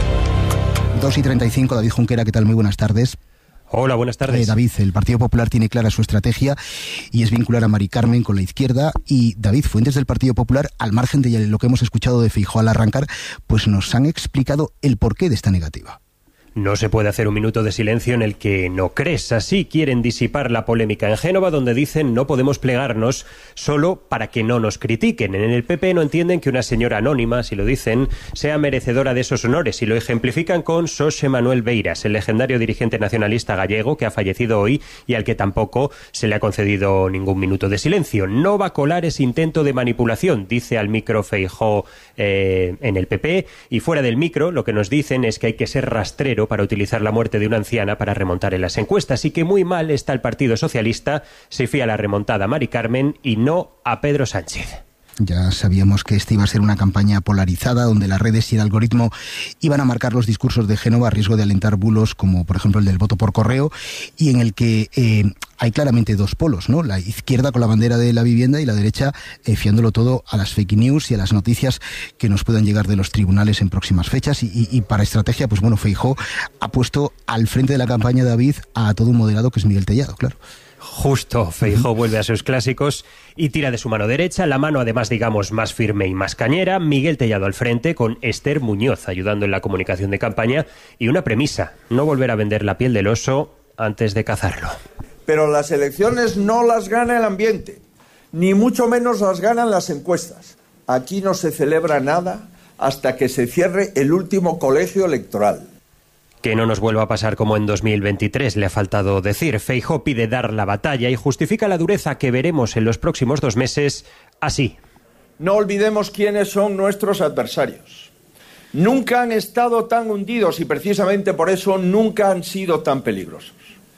dos y treinta y cinco, David Junquera, ¿qué tal? Muy buenas tardes. Hola, buenas tardes. Eh, David, el Partido Popular tiene clara su estrategia y es vincular a Mari Carmen con la izquierda. Y David, fuentes del Partido Popular, al margen de lo que hemos escuchado de Feijóo al arrancar, pues nos han explicado el porqué de esta negativa. No se puede hacer un minuto de silencio en el que no crees. Así quieren disipar la polémica en Génova, donde dicen no podemos plegarnos solo para que no nos critiquen. En el P P no entienden que una señora anónima, si lo dicen, sea merecedora de esos honores, y lo ejemplifican con Xosé Manuel Beiras, el legendario dirigente nacionalista gallego que ha fallecido hoy y al que tampoco se le ha concedido ningún minuto de silencio. No va a colar ese intento de manipulación, dice al micro Feijóo eh, en el P P, y fuera del micro lo que nos dicen es que hay que ser rastrero para utilizar la muerte de una anciana para remontar en las encuestas, y que muy mal está el Partido Socialista, se fía a la remontada a Mari Carmen y no a Pedro Sánchez. Ya sabíamos que esta iba a ser una campaña polarizada, donde las redes y el algoritmo iban a marcar los discursos de Génova a riesgo de alentar bulos como, por ejemplo, el del voto por correo, y en el que eh, hay claramente dos polos, ¿no? La izquierda con la bandera de la vivienda y la derecha eh, fiándolo todo a las fake news y a las noticias que nos puedan llegar de los tribunales en próximas fechas. Y, y, y para estrategia, pues bueno, Feijóo ha puesto al frente de la campaña, David, a todo un moderado que es Miguel Tellado, claro. Justo, Feijóo vuelve a sus clásicos y tira de su mano derecha, la mano además, digamos, más firme y más cañera. Miguel Tellado al frente, con Esther Muñoz ayudando en la comunicación de campaña, y una premisa: no volver a vender la piel del oso antes de cazarlo. Pero las elecciones no las gana el ambiente, ni mucho menos las ganan las encuestas. Aquí no se celebra nada hasta que se cierre el último colegio electoral. Que no nos vuelva a pasar como en dos mil veintitrés, le ha faltado decir. Feijóo pide dar la batalla y justifica la dureza que veremos en los próximos dos meses así. No olvidemos quiénes son nuestros adversarios. Nunca han estado tan hundidos y precisamente por eso nunca han sido tan peligrosos.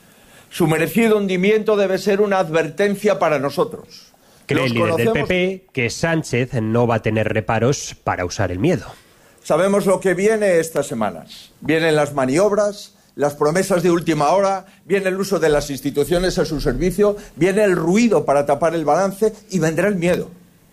Su merecido hundimiento debe ser una advertencia para nosotros. Cree el líder del P P que Sánchez no va a tener reparos para usar el miedo. Sabemos lo que viene estas semanas. Vienen las maniobras, las promesas de última hora, viene el uso de las instituciones a su servicio, viene el ruido para tapar el balance y vendrá el miedo.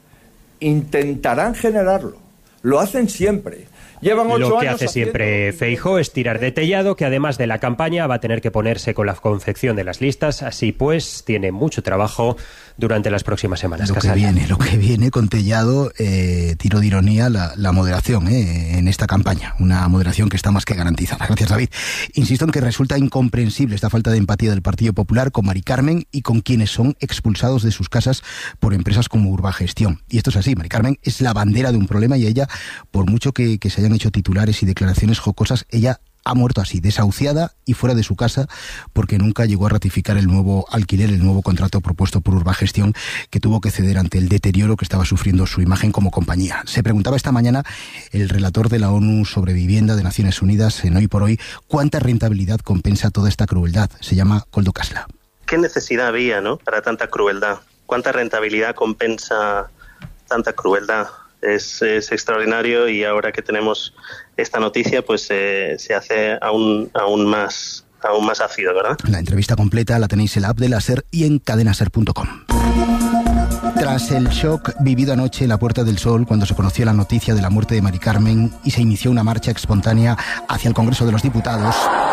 Intentarán generarlo. Lo hacen siempre. Llevan ocho Lo que años hace siempre Feijóo es tirar de Tellado, que además de la campaña va a tener que ponerse con la confección de las listas. Así pues, tiene mucho trabajo durante las próximas semanas. Lo que Casal. viene, lo que viene con Tellado, eh, tiro de ironía, la, la moderación eh, en esta campaña. Una moderación que está más que garantizada. Gracias, David. Insisto en que resulta incomprensible esta falta de empatía del Partido Popular con Mari Carmen y con quienes son expulsados de sus casas por empresas como Urbagestión. Y esto es así, Mari Carmen es la bandera de un problema y ella, por mucho que, que se haya han hecho titulares y declaraciones jocosas, ella ha muerto así, desahuciada y fuera de su casa, porque nunca llegó a ratificar el nuevo alquiler, el nuevo contrato propuesto por Urbagestión, que tuvo que ceder ante el deterioro que estaba sufriendo su imagen como compañía. Se preguntaba esta mañana el relator de la ONU sobre vivienda de Naciones Unidas en Hoy por Hoy cuánta rentabilidad compensa toda esta crueldad. Se llama Koldo Kasla. ¿Qué necesidad había, no, para tanta crueldad? ¿Cuánta rentabilidad compensa tanta crueldad? es, es extraordinario, y ahora que tenemos esta noticia, pues eh, se hace aún, aún más aún más ácido, ¿verdad? La entrevista completa la tenéis en la app de la SER y en cadenaser punto com. Tras el shock vivido anoche en la Puerta del Sol cuando se conoció la noticia de la muerte de Mari Carmen y se inició una marcha espontánea hacia el Congreso de los Diputados,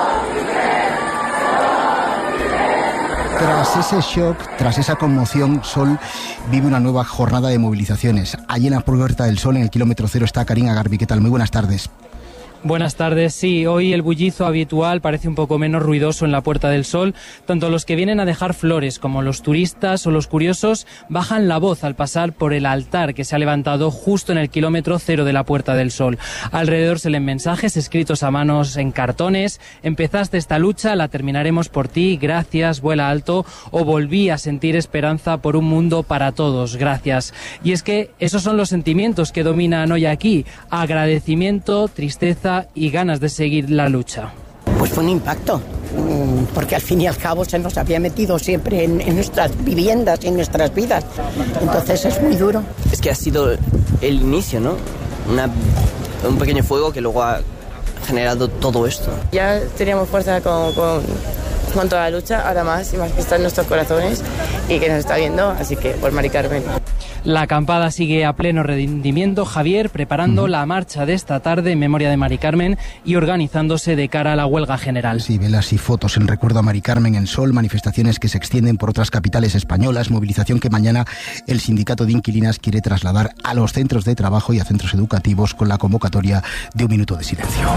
tras ese shock, tras esa conmoción, Sol vive una nueva jornada de movilizaciones. Allí en la Puerta del Sol, en el kilómetro cero, está Karina Garbi. ¿Qué tal? Muy buenas tardes. Buenas tardes. Sí, hoy el bullizo habitual parece un poco menos ruidoso en la Puerta del Sol. Tanto los que vienen a dejar flores como los turistas o los curiosos bajan la voz al pasar por el altar que se ha levantado justo en el kilómetro cero de la Puerta del Sol. Alrededor se leen mensajes escritos a manos en cartones: empezaste esta lucha, la terminaremos por ti, gracias, vuela alto, o volví a sentir esperanza por un mundo para todos, gracias. Y es que esos son los sentimientos que dominan hoy aquí: agradecimiento, tristeza y ganas de seguir la lucha. Pues fue un impacto, porque al fin y al cabo se nos había metido siempre en, en nuestras viviendas, en nuestras vidas. Entonces es muy duro. Es que ha sido el inicio, ¿no? Una, un pequeño fuego que luego ha generado todo esto. Ya teníamos fuerza con, con, con toda la lucha, ahora más y más que está en nuestros corazones y que nos está viendo, así que por Mari Carmen. La acampada sigue a pleno rendimiento, Javier, preparando uh-huh. la marcha de esta tarde en memoria de Mari Carmen y organizándose de cara a la huelga general. Sí, velas y fotos en recuerdo a Mari Carmen en Sol, manifestaciones que se extienden por otras capitales españolas, movilización que mañana el sindicato de inquilinas quiere trasladar a los centros de trabajo y a centros educativos con la convocatoria de un minuto de silencio.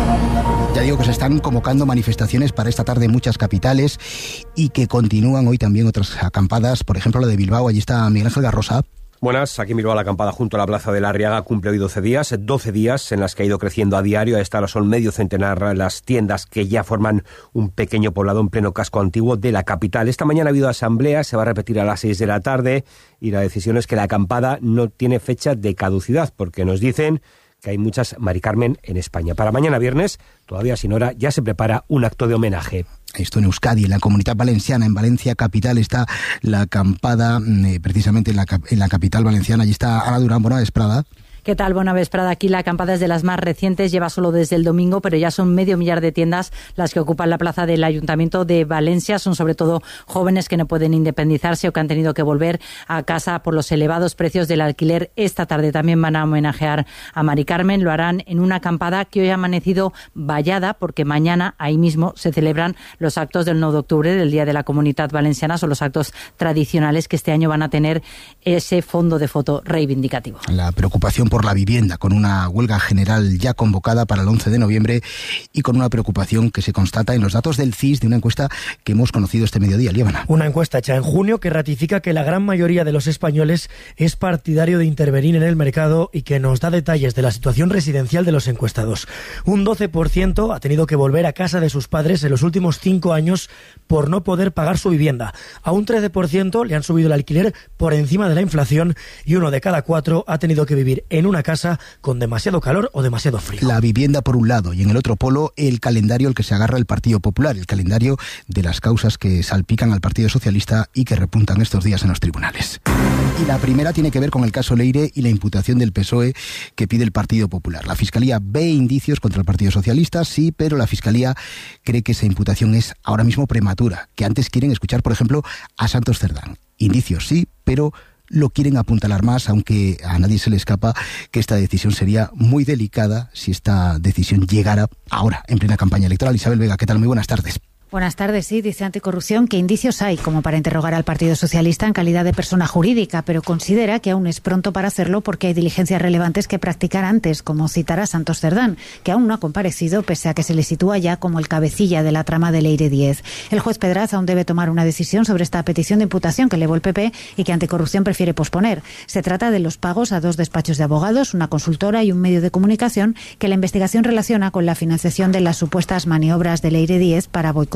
Ya digo que se están convocando manifestaciones para esta tarde en muchas capitales y que continúan hoy también otras acampadas, por ejemplo la de Bilbao. Allí está Miguel Ángel Garrosa. Buenas, aquí en Bilbao la acampada junto a la Plaza de la Arriaga cumple hoy doce días, doce días en las que ha ido creciendo a diario. A esta hora son medio centenar las tiendas que ya forman un pequeño poblado en pleno casco antiguo de la capital. Esta mañana ha habido asamblea, se va a repetir a las seis de la tarde y la decisión es que la acampada no tiene fecha de caducidad porque nos dicen que hay muchas Mari Carmen en España. Para mañana viernes, todavía sin hora, ya se prepara un acto de homenaje. Esto en Euskadi, en la Comunidad Valenciana, en Valencia capital, está la acampada, eh, precisamente en la, en la capital valenciana. Allí está Ana Durán. Buena vesprada. ¿Qué tal? Buena vesprada. Aquí la acampada es de las más recientes, lleva solo desde el domingo, pero ya son medio millar de tiendas las que ocupan la plaza del Ayuntamiento de Valencia. Son sobre todo jóvenes que no pueden independizarse o que han tenido que volver a casa por los elevados precios del alquiler. Esta tarde también van a homenajear a Mari Carmen. Lo harán en una acampada que hoy ha amanecido vallada porque mañana ahí mismo se celebran los actos del nueve de octubre, del Día de la Comunidad Valenciana. Son los actos tradicionales que este año van a tener ese fondo de foto reivindicativo. La preocupación por por la vivienda, con una huelga general ya convocada para el once de noviembre y con una preocupación que se constata en los datos del C I S de una encuesta que hemos conocido este mediodía. Líbana. Una encuesta hecha en junio que ratifica que la gran mayoría de los españoles es partidario de intervenir en el mercado y que nos da detalles de la situación residencial de los encuestados. Un doce por ciento ha tenido que volver a casa de sus padres en los últimos cinco años por no poder pagar su vivienda. A un trece por ciento le han subido el alquiler por encima de la inflación y uno de cada cuatro ha tenido que vivir en una casa con demasiado calor o demasiado frío. La vivienda por un lado y en el otro polo el calendario al que se agarra el Partido Popular, el calendario de las causas que salpican al Partido Socialista y que repuntan estos días en los tribunales. Y la primera tiene que ver con el caso Leire y la imputación del P S O E que pide el Partido Popular. La Fiscalía ve indicios contra el Partido Socialista, sí, pero la Fiscalía cree que esa imputación es ahora mismo prematura, que antes quieren escuchar, por ejemplo, a Santos Cerdán. Indicios sí, pero lo quieren apuntalar más, aunque a nadie se le escapa que esta decisión sería muy delicada si esta decisión llegara ahora, en plena campaña electoral. Isabel Vega, ¿qué tal? Muy buenas tardes. Buenas tardes. Sí, dice Anticorrupción que indicios hay como para interrogar al Partido Socialista en calidad de persona jurídica, pero considera que aún es pronto para hacerlo porque hay diligencias relevantes que practicar antes, como citar a Santos Cerdán, que aún no ha comparecido pese a que se le sitúa ya como el cabecilla de la trama de Leire diez. El juez Pedraza aún debe tomar una decisión sobre esta petición de imputación que elevó el P P y que Anticorrupción prefiere posponer. Se trata de los pagos a dos despachos de abogados, una consultora y un medio de comunicación que la investigación relaciona con la financiación de las supuestas maniobras de Leire diez para boicotear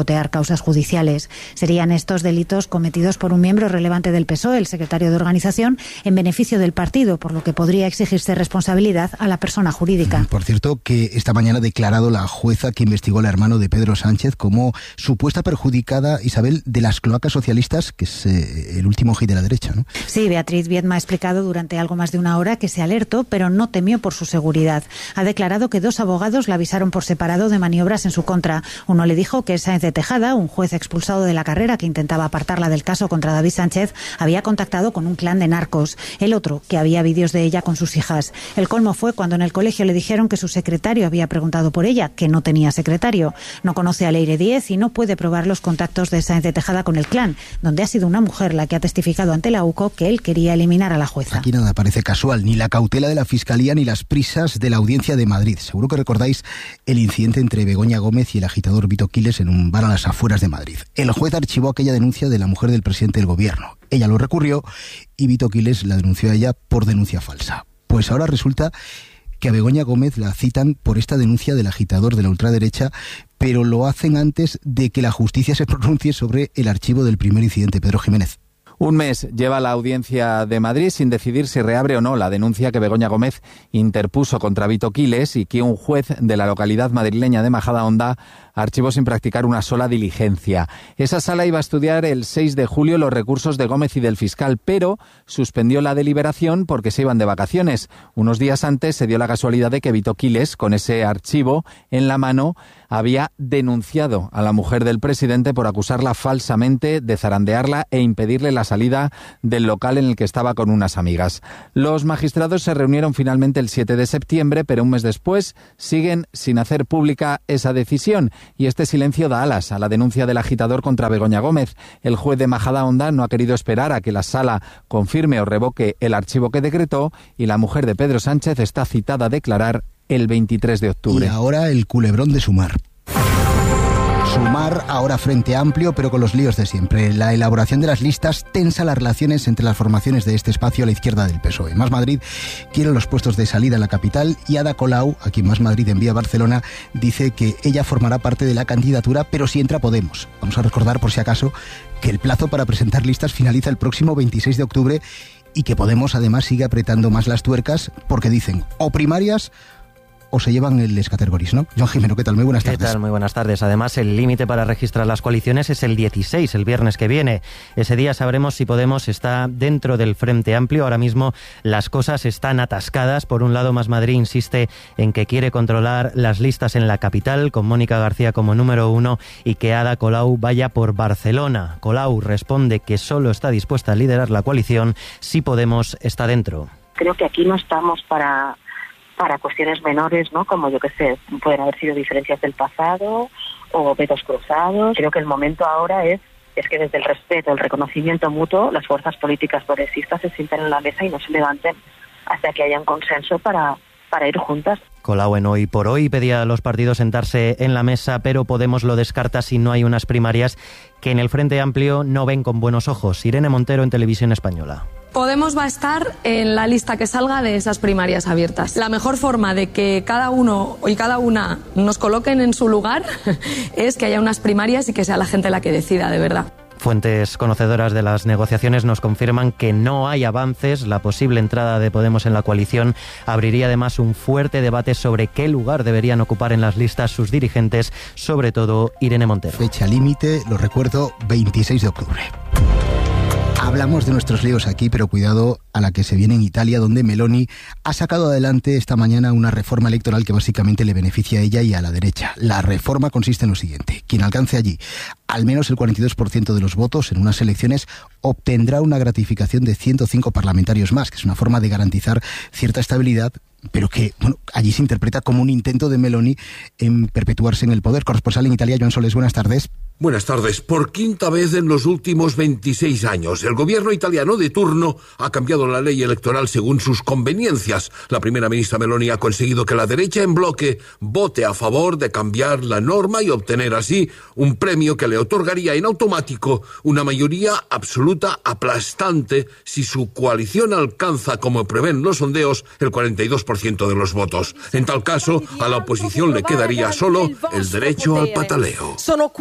boicotear causas judiciales. Serían estos delitos cometidos por un miembro relevante del P S O E, el secretario de organización, en beneficio del partido, por lo que podría exigirse responsabilidad a la persona jurídica. Por cierto, que esta mañana ha declarado la jueza que investigó al hermano de Pedro Sánchez como supuesta perjudicada, Isabel, de las cloacas socialistas, que es eh, el último hit de la derecha, ¿no? Sí, Beatriz Viedma ha explicado durante algo más de una hora que se alertó, pero no temió por su seguridad. Ha declarado que dos abogados la avisaron por separado de maniobras en su contra. Uno le dijo que Sáenz de Tejada, un juez expulsado de la carrera que intentaba apartarla del caso contra David Sánchez, había contactado con un clan de narcos. El otro, que había vídeos de ella con sus hijas. El colmo fue cuando en el colegio le dijeron que su secretario había preguntado por ella, que no tenía secretario. No conoce a Leire Díez y no puede probar los contactos de Sáenz de Tejada con el clan, donde ha sido una mujer la que ha testificado ante la U C O que él quería eliminar a la jueza. Aquí nada parece casual, ni la cautela de la Fiscalía ni las prisas de la Audiencia de Madrid. Seguro que recordáis el incidente entre Begoña Gómez y el agitador Vito Quiles en un bar a las afueras de Madrid. El juez archivó aquella denuncia de la mujer del presidente del gobierno. Ella lo recurrió y Vito Quiles la denunció a ella por denuncia falsa. Pues ahora resulta que a Begoña Gómez la citan por esta denuncia del agitador de la ultraderecha, pero lo hacen antes de que la justicia se pronuncie sobre el archivo del primer incidente. Pedro Jiménez. Un mes lleva la Audiencia de Madrid sin decidir si reabre o no la denuncia que Begoña Gómez interpuso contra Vito Quiles y que un juez de la localidad madrileña de Majadahonda archivó sin practicar una sola diligencia. Esa sala iba a estudiar el seis de julio los recursos de Gómez y del fiscal, pero suspendió la deliberación porque se iban de vacaciones. Unos días antes se dio la casualidad de que Vito Quiles, con ese archivo en la mano, había denunciado a la mujer del presidente por acusarla falsamente de zarandearla e impedirle la salida del local en el que estaba con unas amigas. Los magistrados se reunieron finalmente el siete de septiembre, pero un mes después siguen sin hacer pública esa decisión. Y este silencio da alas a la denuncia del agitador contra Begoña Gómez. El juez de Majadahonda no ha querido esperar a que la sala confirme o revoque el archivo que decretó y la mujer de Pedro Sánchez está citada a declarar el veintitrés de octubre. Y ahora el culebrón de Sumar. Sumar ahora Frente Amplio, pero con los líos de siempre. La elaboración de las listas tensa las relaciones entre las formaciones de este espacio a la izquierda del P S O E. Más Madrid quiere los puestos de salida en la capital y Ada Colau, a quien Más Madrid envía a Barcelona, dice que ella formará parte de la candidatura, pero si entra Podemos. Vamos a recordar, por si acaso, que el plazo para presentar listas finaliza el próximo veintiséis de octubre y que Podemos además sigue apretando más las tuercas porque dicen o primarias o se llevan el escatergoris, ¿no? Joan Jimeno, ¿qué tal? Muy buenas tardes. ¿Qué tal? Muy buenas tardes. Además, el límite para registrar las coaliciones es el dieciséis, el viernes que viene. Ese día sabremos si Podemos está dentro del Frente Amplio. Ahora mismo las cosas están atascadas. Por un lado, Más Madrid insiste en que quiere controlar las listas en la capital, con Mónica García como número uno, y que Ada Colau vaya por Barcelona. Colau responde que solo está dispuesta a liderar la coalición si Podemos está dentro. Creo que aquí no estamos para... para cuestiones menores, ¿no? Como yo que sé, pueden haber sido diferencias del pasado o vetos cruzados. Creo que el momento ahora es, es que desde el respeto, el reconocimiento mutuo, las fuerzas políticas progresistas se sienten en la mesa y no se levanten hasta que haya un consenso para, para ir juntas. Colau en Hoy por Hoy pedía a los partidos sentarse en la mesa, pero Podemos lo descarta si no hay unas primarias que en el Frente Amplio no ven con buenos ojos. Irene Montero en Televisión Española. Podemos va a estar en la lista que salga de esas primarias abiertas. La mejor forma de que cada uno y cada una nos coloquen en su lugar es que haya unas primarias y que sea la gente la que decida, de verdad. Fuentes conocedoras de las negociaciones nos confirman que no hay avances. La posible entrada de Podemos en la coalición abriría además un fuerte debate sobre qué lugar deberían ocupar en las listas sus dirigentes, sobre todo Irene Montero. Fecha límite, lo recuerdo, veintiséis de octubre. Hablamos de nuestros líos aquí, pero cuidado a la que se viene en Italia, donde Meloni ha sacado adelante esta mañana una reforma electoral que básicamente le beneficia a ella y a la derecha. La reforma consiste en lo siguiente: quien alcance allí al menos el cuarenta y dos por ciento de los votos en unas elecciones obtendrá una gratificación de ciento cinco parlamentarios más, que es una forma de garantizar cierta estabilidad, pero que bueno, allí se interpreta como un intento de Meloni en perpetuarse en el poder. Corresponsal en Italia, Joan Soles, buenas tardes. Buenas tardes. Por quinta vez en los últimos veintiséis años, el gobierno italiano de turno ha cambiado la ley electoral según sus conveniencias. La primera ministra Meloni ha conseguido que la derecha en bloque vote a favor de cambiar la norma y obtener así un premio que le otorgaría en automático una mayoría absoluta aplastante si su coalición alcanza, como prevén los sondeos, el cuarenta y dos por ciento de los votos. En tal caso, a la oposición le quedaría solo el derecho al pataleo. Sono cuatro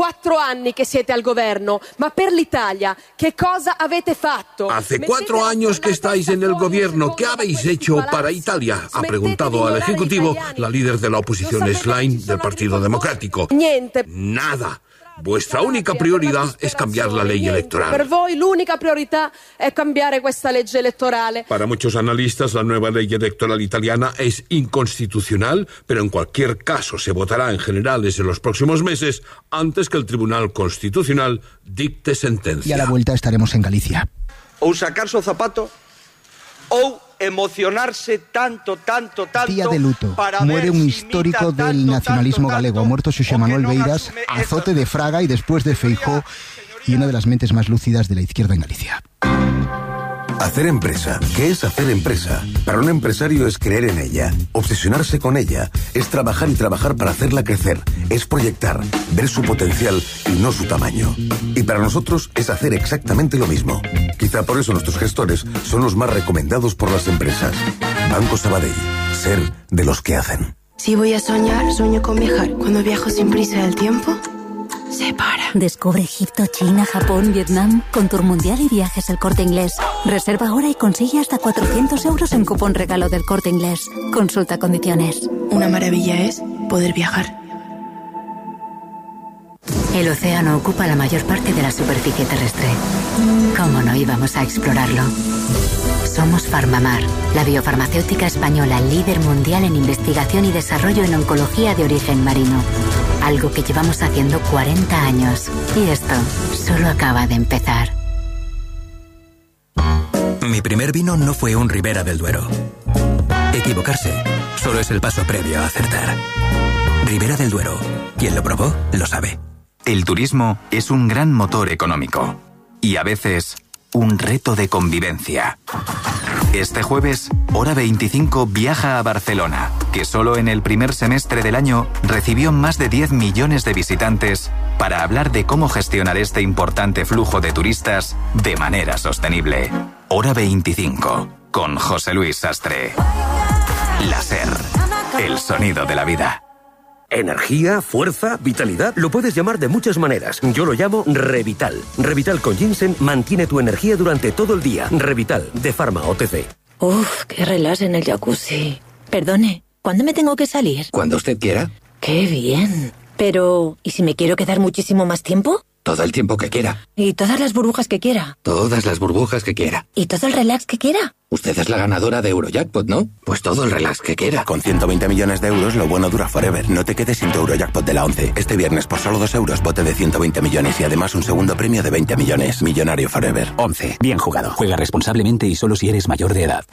anni che siete al governo, ma per l'Italia, ¿qué cosa avete fatto? Hace cuatro años que estáis en el gobierno. ¿Qué habéis hecho para Italia? Ha preguntado al Ejecutivo la líder de la oposición Schlein del Partido Democrático. Niente. Nada. Vuestra única prioridad es cambiar la ley electoral. Per voi l'unica priorità è cambiare questa legge elettorale. Para muchos analistas, la nueva ley electoral italiana es inconstitucional, pero en cualquier caso se votará en generales en los próximos meses antes que el Tribunal Constitucional dicte sentencia. Y a la vuelta estaremos en Galicia. Ou sacarse o zapato ou emocionarse tanto, tanto, tanto. Día de luto. Muere un histórico del nacionalismo galego. Ha muerto Xosé Manuel Beiras, azote de Fraga y después de Feijóo, y una de las mentes más lúcidas de la izquierda en Galicia. Hacer empresa. ¿Qué es hacer empresa? Para un empresario es creer en ella, obsesionarse con ella, es trabajar y trabajar para hacerla crecer, es proyectar, ver su potencial y no su tamaño. Y para nosotros es hacer exactamente lo mismo. Quizá por eso nuestros gestores son los más recomendados por las empresas. Banco Sabadell. Ser de los que hacen. Si voy a soñar, sueño con viajar. Cuando viajo sin prisa del tiempo, se para. Descubre Egipto, China, Japón, Vietnam con Tour Mundial y Viajes El Corte Inglés. Reserva ahora y consigue hasta cuatrocientos euros en cupón regalo del Corte Inglés. Consulta condiciones. Una maravilla es poder viajar. El océano ocupa la mayor parte de la superficie terrestre. ¿Cómo no íbamos a explorarlo? Somos Farmamar, la biofarmacéutica española líder mundial en investigación y desarrollo en oncología de origen marino. Algo que llevamos haciendo cuarenta años. Y esto solo acaba de empezar. Mi primer vino no fue un Ribera del Duero. Equivocarse solo es el paso previo a acertar. Ribera del Duero. Quien lo probó, lo sabe. El turismo es un gran motor económico. Y a veces, un reto de convivencia. Este jueves, Hora veinticinco viaja a Barcelona, que solo en el primer semestre del año recibió más de diez millones de visitantes, para hablar de cómo gestionar este importante flujo de turistas de manera sostenible. Hora veinticinco, con José Luis Sastre. La SER, el sonido de la vida. Energía, fuerza, vitalidad, lo puedes llamar de muchas maneras. Yo lo llamo Revital. Revital con ginseng mantiene tu energía durante todo el día. Revital, de Pharma O T C. Uf, qué relax en el jacuzzi. Perdone, ¿cuándo me tengo que salir? Cuando usted quiera. Qué bien. Pero, ¿y si me quiero quedar muchísimo más tiempo? Todo el tiempo que quiera. ¿Y todas las burbujas que quiera? Todas las burbujas que quiera. ¿Y todo el relax que quiera? Usted es la ganadora de Eurojackpot, ¿no? Pues todo el relax que quiera. Con ciento veinte millones de euros, lo bueno dura forever. No te quedes sin tu Eurojackpot de la once. Este viernes, por solo dos euros, bote de ciento veinte millones y además un segundo premio de veinte millones. Millonario forever. once. Bien jugado. Juega responsablemente y solo si eres mayor de edad.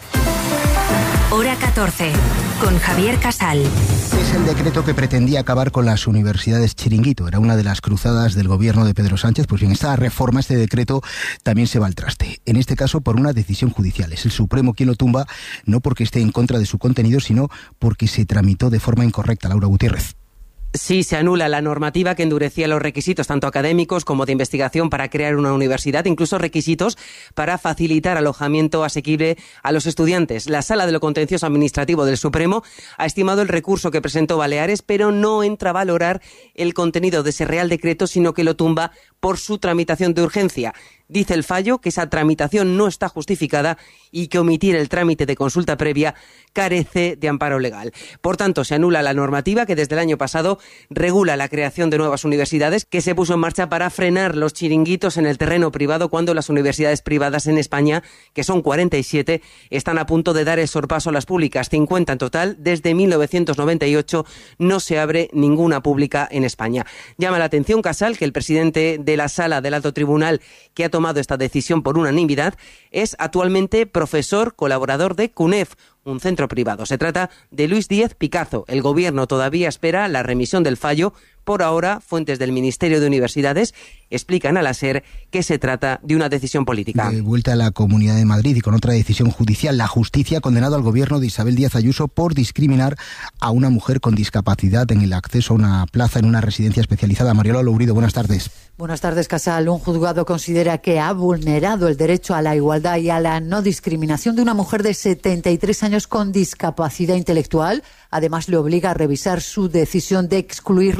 Hora catorce, con Javier Casal. Es el decreto que pretendía acabar con las universidades chiringuito. Era una de las cruzadas del gobierno de Pedro Sánchez. Pues bien, esta reforma, este decreto, también se va al traste. En este caso, por una decisión judicial. Es el Supremo quien lo tumba, no porque esté en contra de su contenido, sino porque se tramitó de forma incorrecta. Laura Gutiérrez. Sí, se anula la normativa que endurecía los requisitos tanto académicos como de investigación para crear una universidad, incluso requisitos para facilitar alojamiento asequible a los estudiantes. La Sala de lo Contencioso Administrativo del Supremo ha estimado el recurso que presentó Baleares, pero no entra a valorar el contenido de ese Real Decreto, sino que lo tumba por su tramitación de urgencia. Dice el fallo que esa tramitación no está justificada y que omitir el trámite de consulta previa carece de amparo legal. Por tanto, se anula la normativa que desde el año pasado regula la creación de nuevas universidades, que se puso en marcha para frenar los chiringuitos en el terreno privado cuando las universidades privadas en España, que son cuarenta y siete, están a punto de dar el sorpaso a las públicas, cincuenta en total. Desde mil novecientos noventa y ocho no se abre ninguna pública en España. Llama la atención, Casal, que el presidente de la Sala del Alto Tribunal, que ha tomado esta decisión por unanimidad, es actualmente profesor colaborador de CUNEF, un centro privado. Se trata de Luis Díez Picazo. El gobierno todavía espera la remisión del fallo. Por ahora, fuentes del Ministerio de Universidades explican a la SER que se trata de una decisión política. De vuelta a la Comunidad de Madrid y con otra decisión judicial, la justicia ha condenado al gobierno de Isabel Díaz Ayuso por discriminar a una mujer con discapacidad en el acceso a una plaza en una residencia especializada. Mariola Lourido, buenas tardes. Buenas tardes, Casal. Un juzgado considera que ha vulnerado el derecho a la igualdad y a la no discriminación de una mujer de setenta y tres años con discapacidad intelectual. Además, le obliga a revisar su decisión de excluirla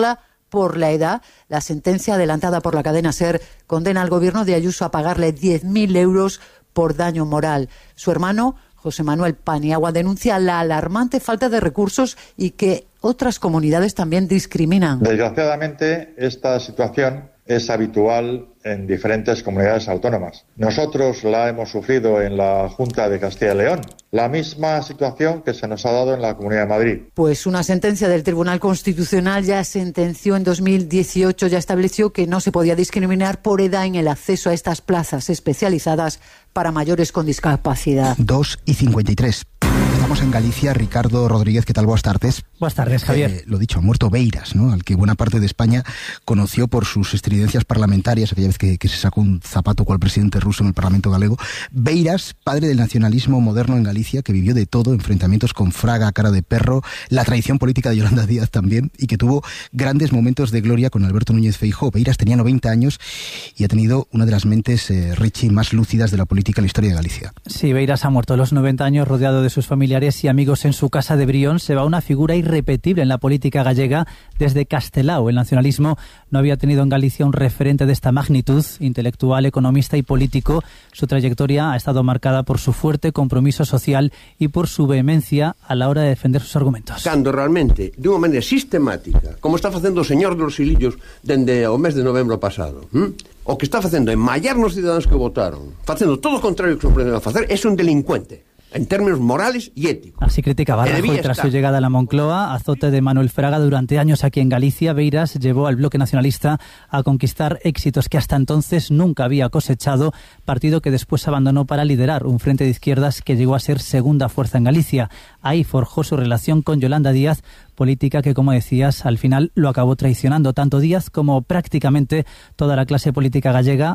por la edad. La sentencia adelantada por la cadena SER condena al gobierno de Ayuso a pagarle diez mil euros por daño moral. Su hermano, José Manuel Paniagua, denuncia la alarmante falta de recursos y que otras comunidades también discriminan. Desgraciadamente, esta situación es habitual en diferentes comunidades autónomas. Nosotros la hemos sufrido en la Junta de Castilla y León, la misma situación que se nos ha dado en la Comunidad de Madrid. Pues una sentencia del Tribunal Constitucional ya sentenció en dos mil dieciocho, ya estableció que no se podía discriminar por edad en el acceso a estas plazas especializadas para mayores con discapacidad. dos y cincuenta y tres. Estamos en Galicia. Ricardo Rodríguez, ¿qué tal? Buenas tardes. Buenas tardes, Javier. Eh, lo dicho, ha muerto Beiras, ¿no? Al que buena parte de España conoció por sus estridencias parlamentarias, aquella vez que, que se sacó un zapato cual presidente ruso en el Parlamento galego. Beiras, padre del nacionalismo moderno en Galicia, que vivió de todo, enfrentamientos con Fraga, cara de perro, la traición política de Yolanda Díaz también, y que tuvo grandes momentos de gloria con Alberto Núñez Feijóo. Beiras tenía noventa años y ha tenido una de las mentes, eh, Richie, más lúcidas de la política en la historia de Galicia. Sí, Beiras ha muerto a los noventa años, rodeado de sus familiares y amigos en su casa de Brión. Se va una figura irrepetible en la política gallega. Desde Castelao, el nacionalismo no había tenido en Galicia un referente de esta magnitud, intelectual, economista y político. Su trayectoria ha estado marcada por su fuerte compromiso social y por su vehemencia a la hora de defender sus argumentos. Cando realmente, de unha maneira sistemática, como está facendo o señor dos Silillos dende o mes de novembro pasado, ¿m? o que está facendo é mallar nos cidadáns que votaron, facendo todo o contrario que se pretende facer, é un delincuente en términos morales y éticos. Así criticaba Rajoy tras su llegada a la Moncloa, azote de Manuel Fraga durante años aquí en Galicia. Beiras llevó al bloque nacionalista a conquistar éxitos que hasta entonces nunca había cosechado, partido que después abandonó para liderar un frente de izquierdas que llegó a ser segunda fuerza en Galicia. Ahí forjó su relación con Yolanda Díaz, política que, como decías, al final lo acabó traicionando tanto Díaz como prácticamente toda la clase política gallega.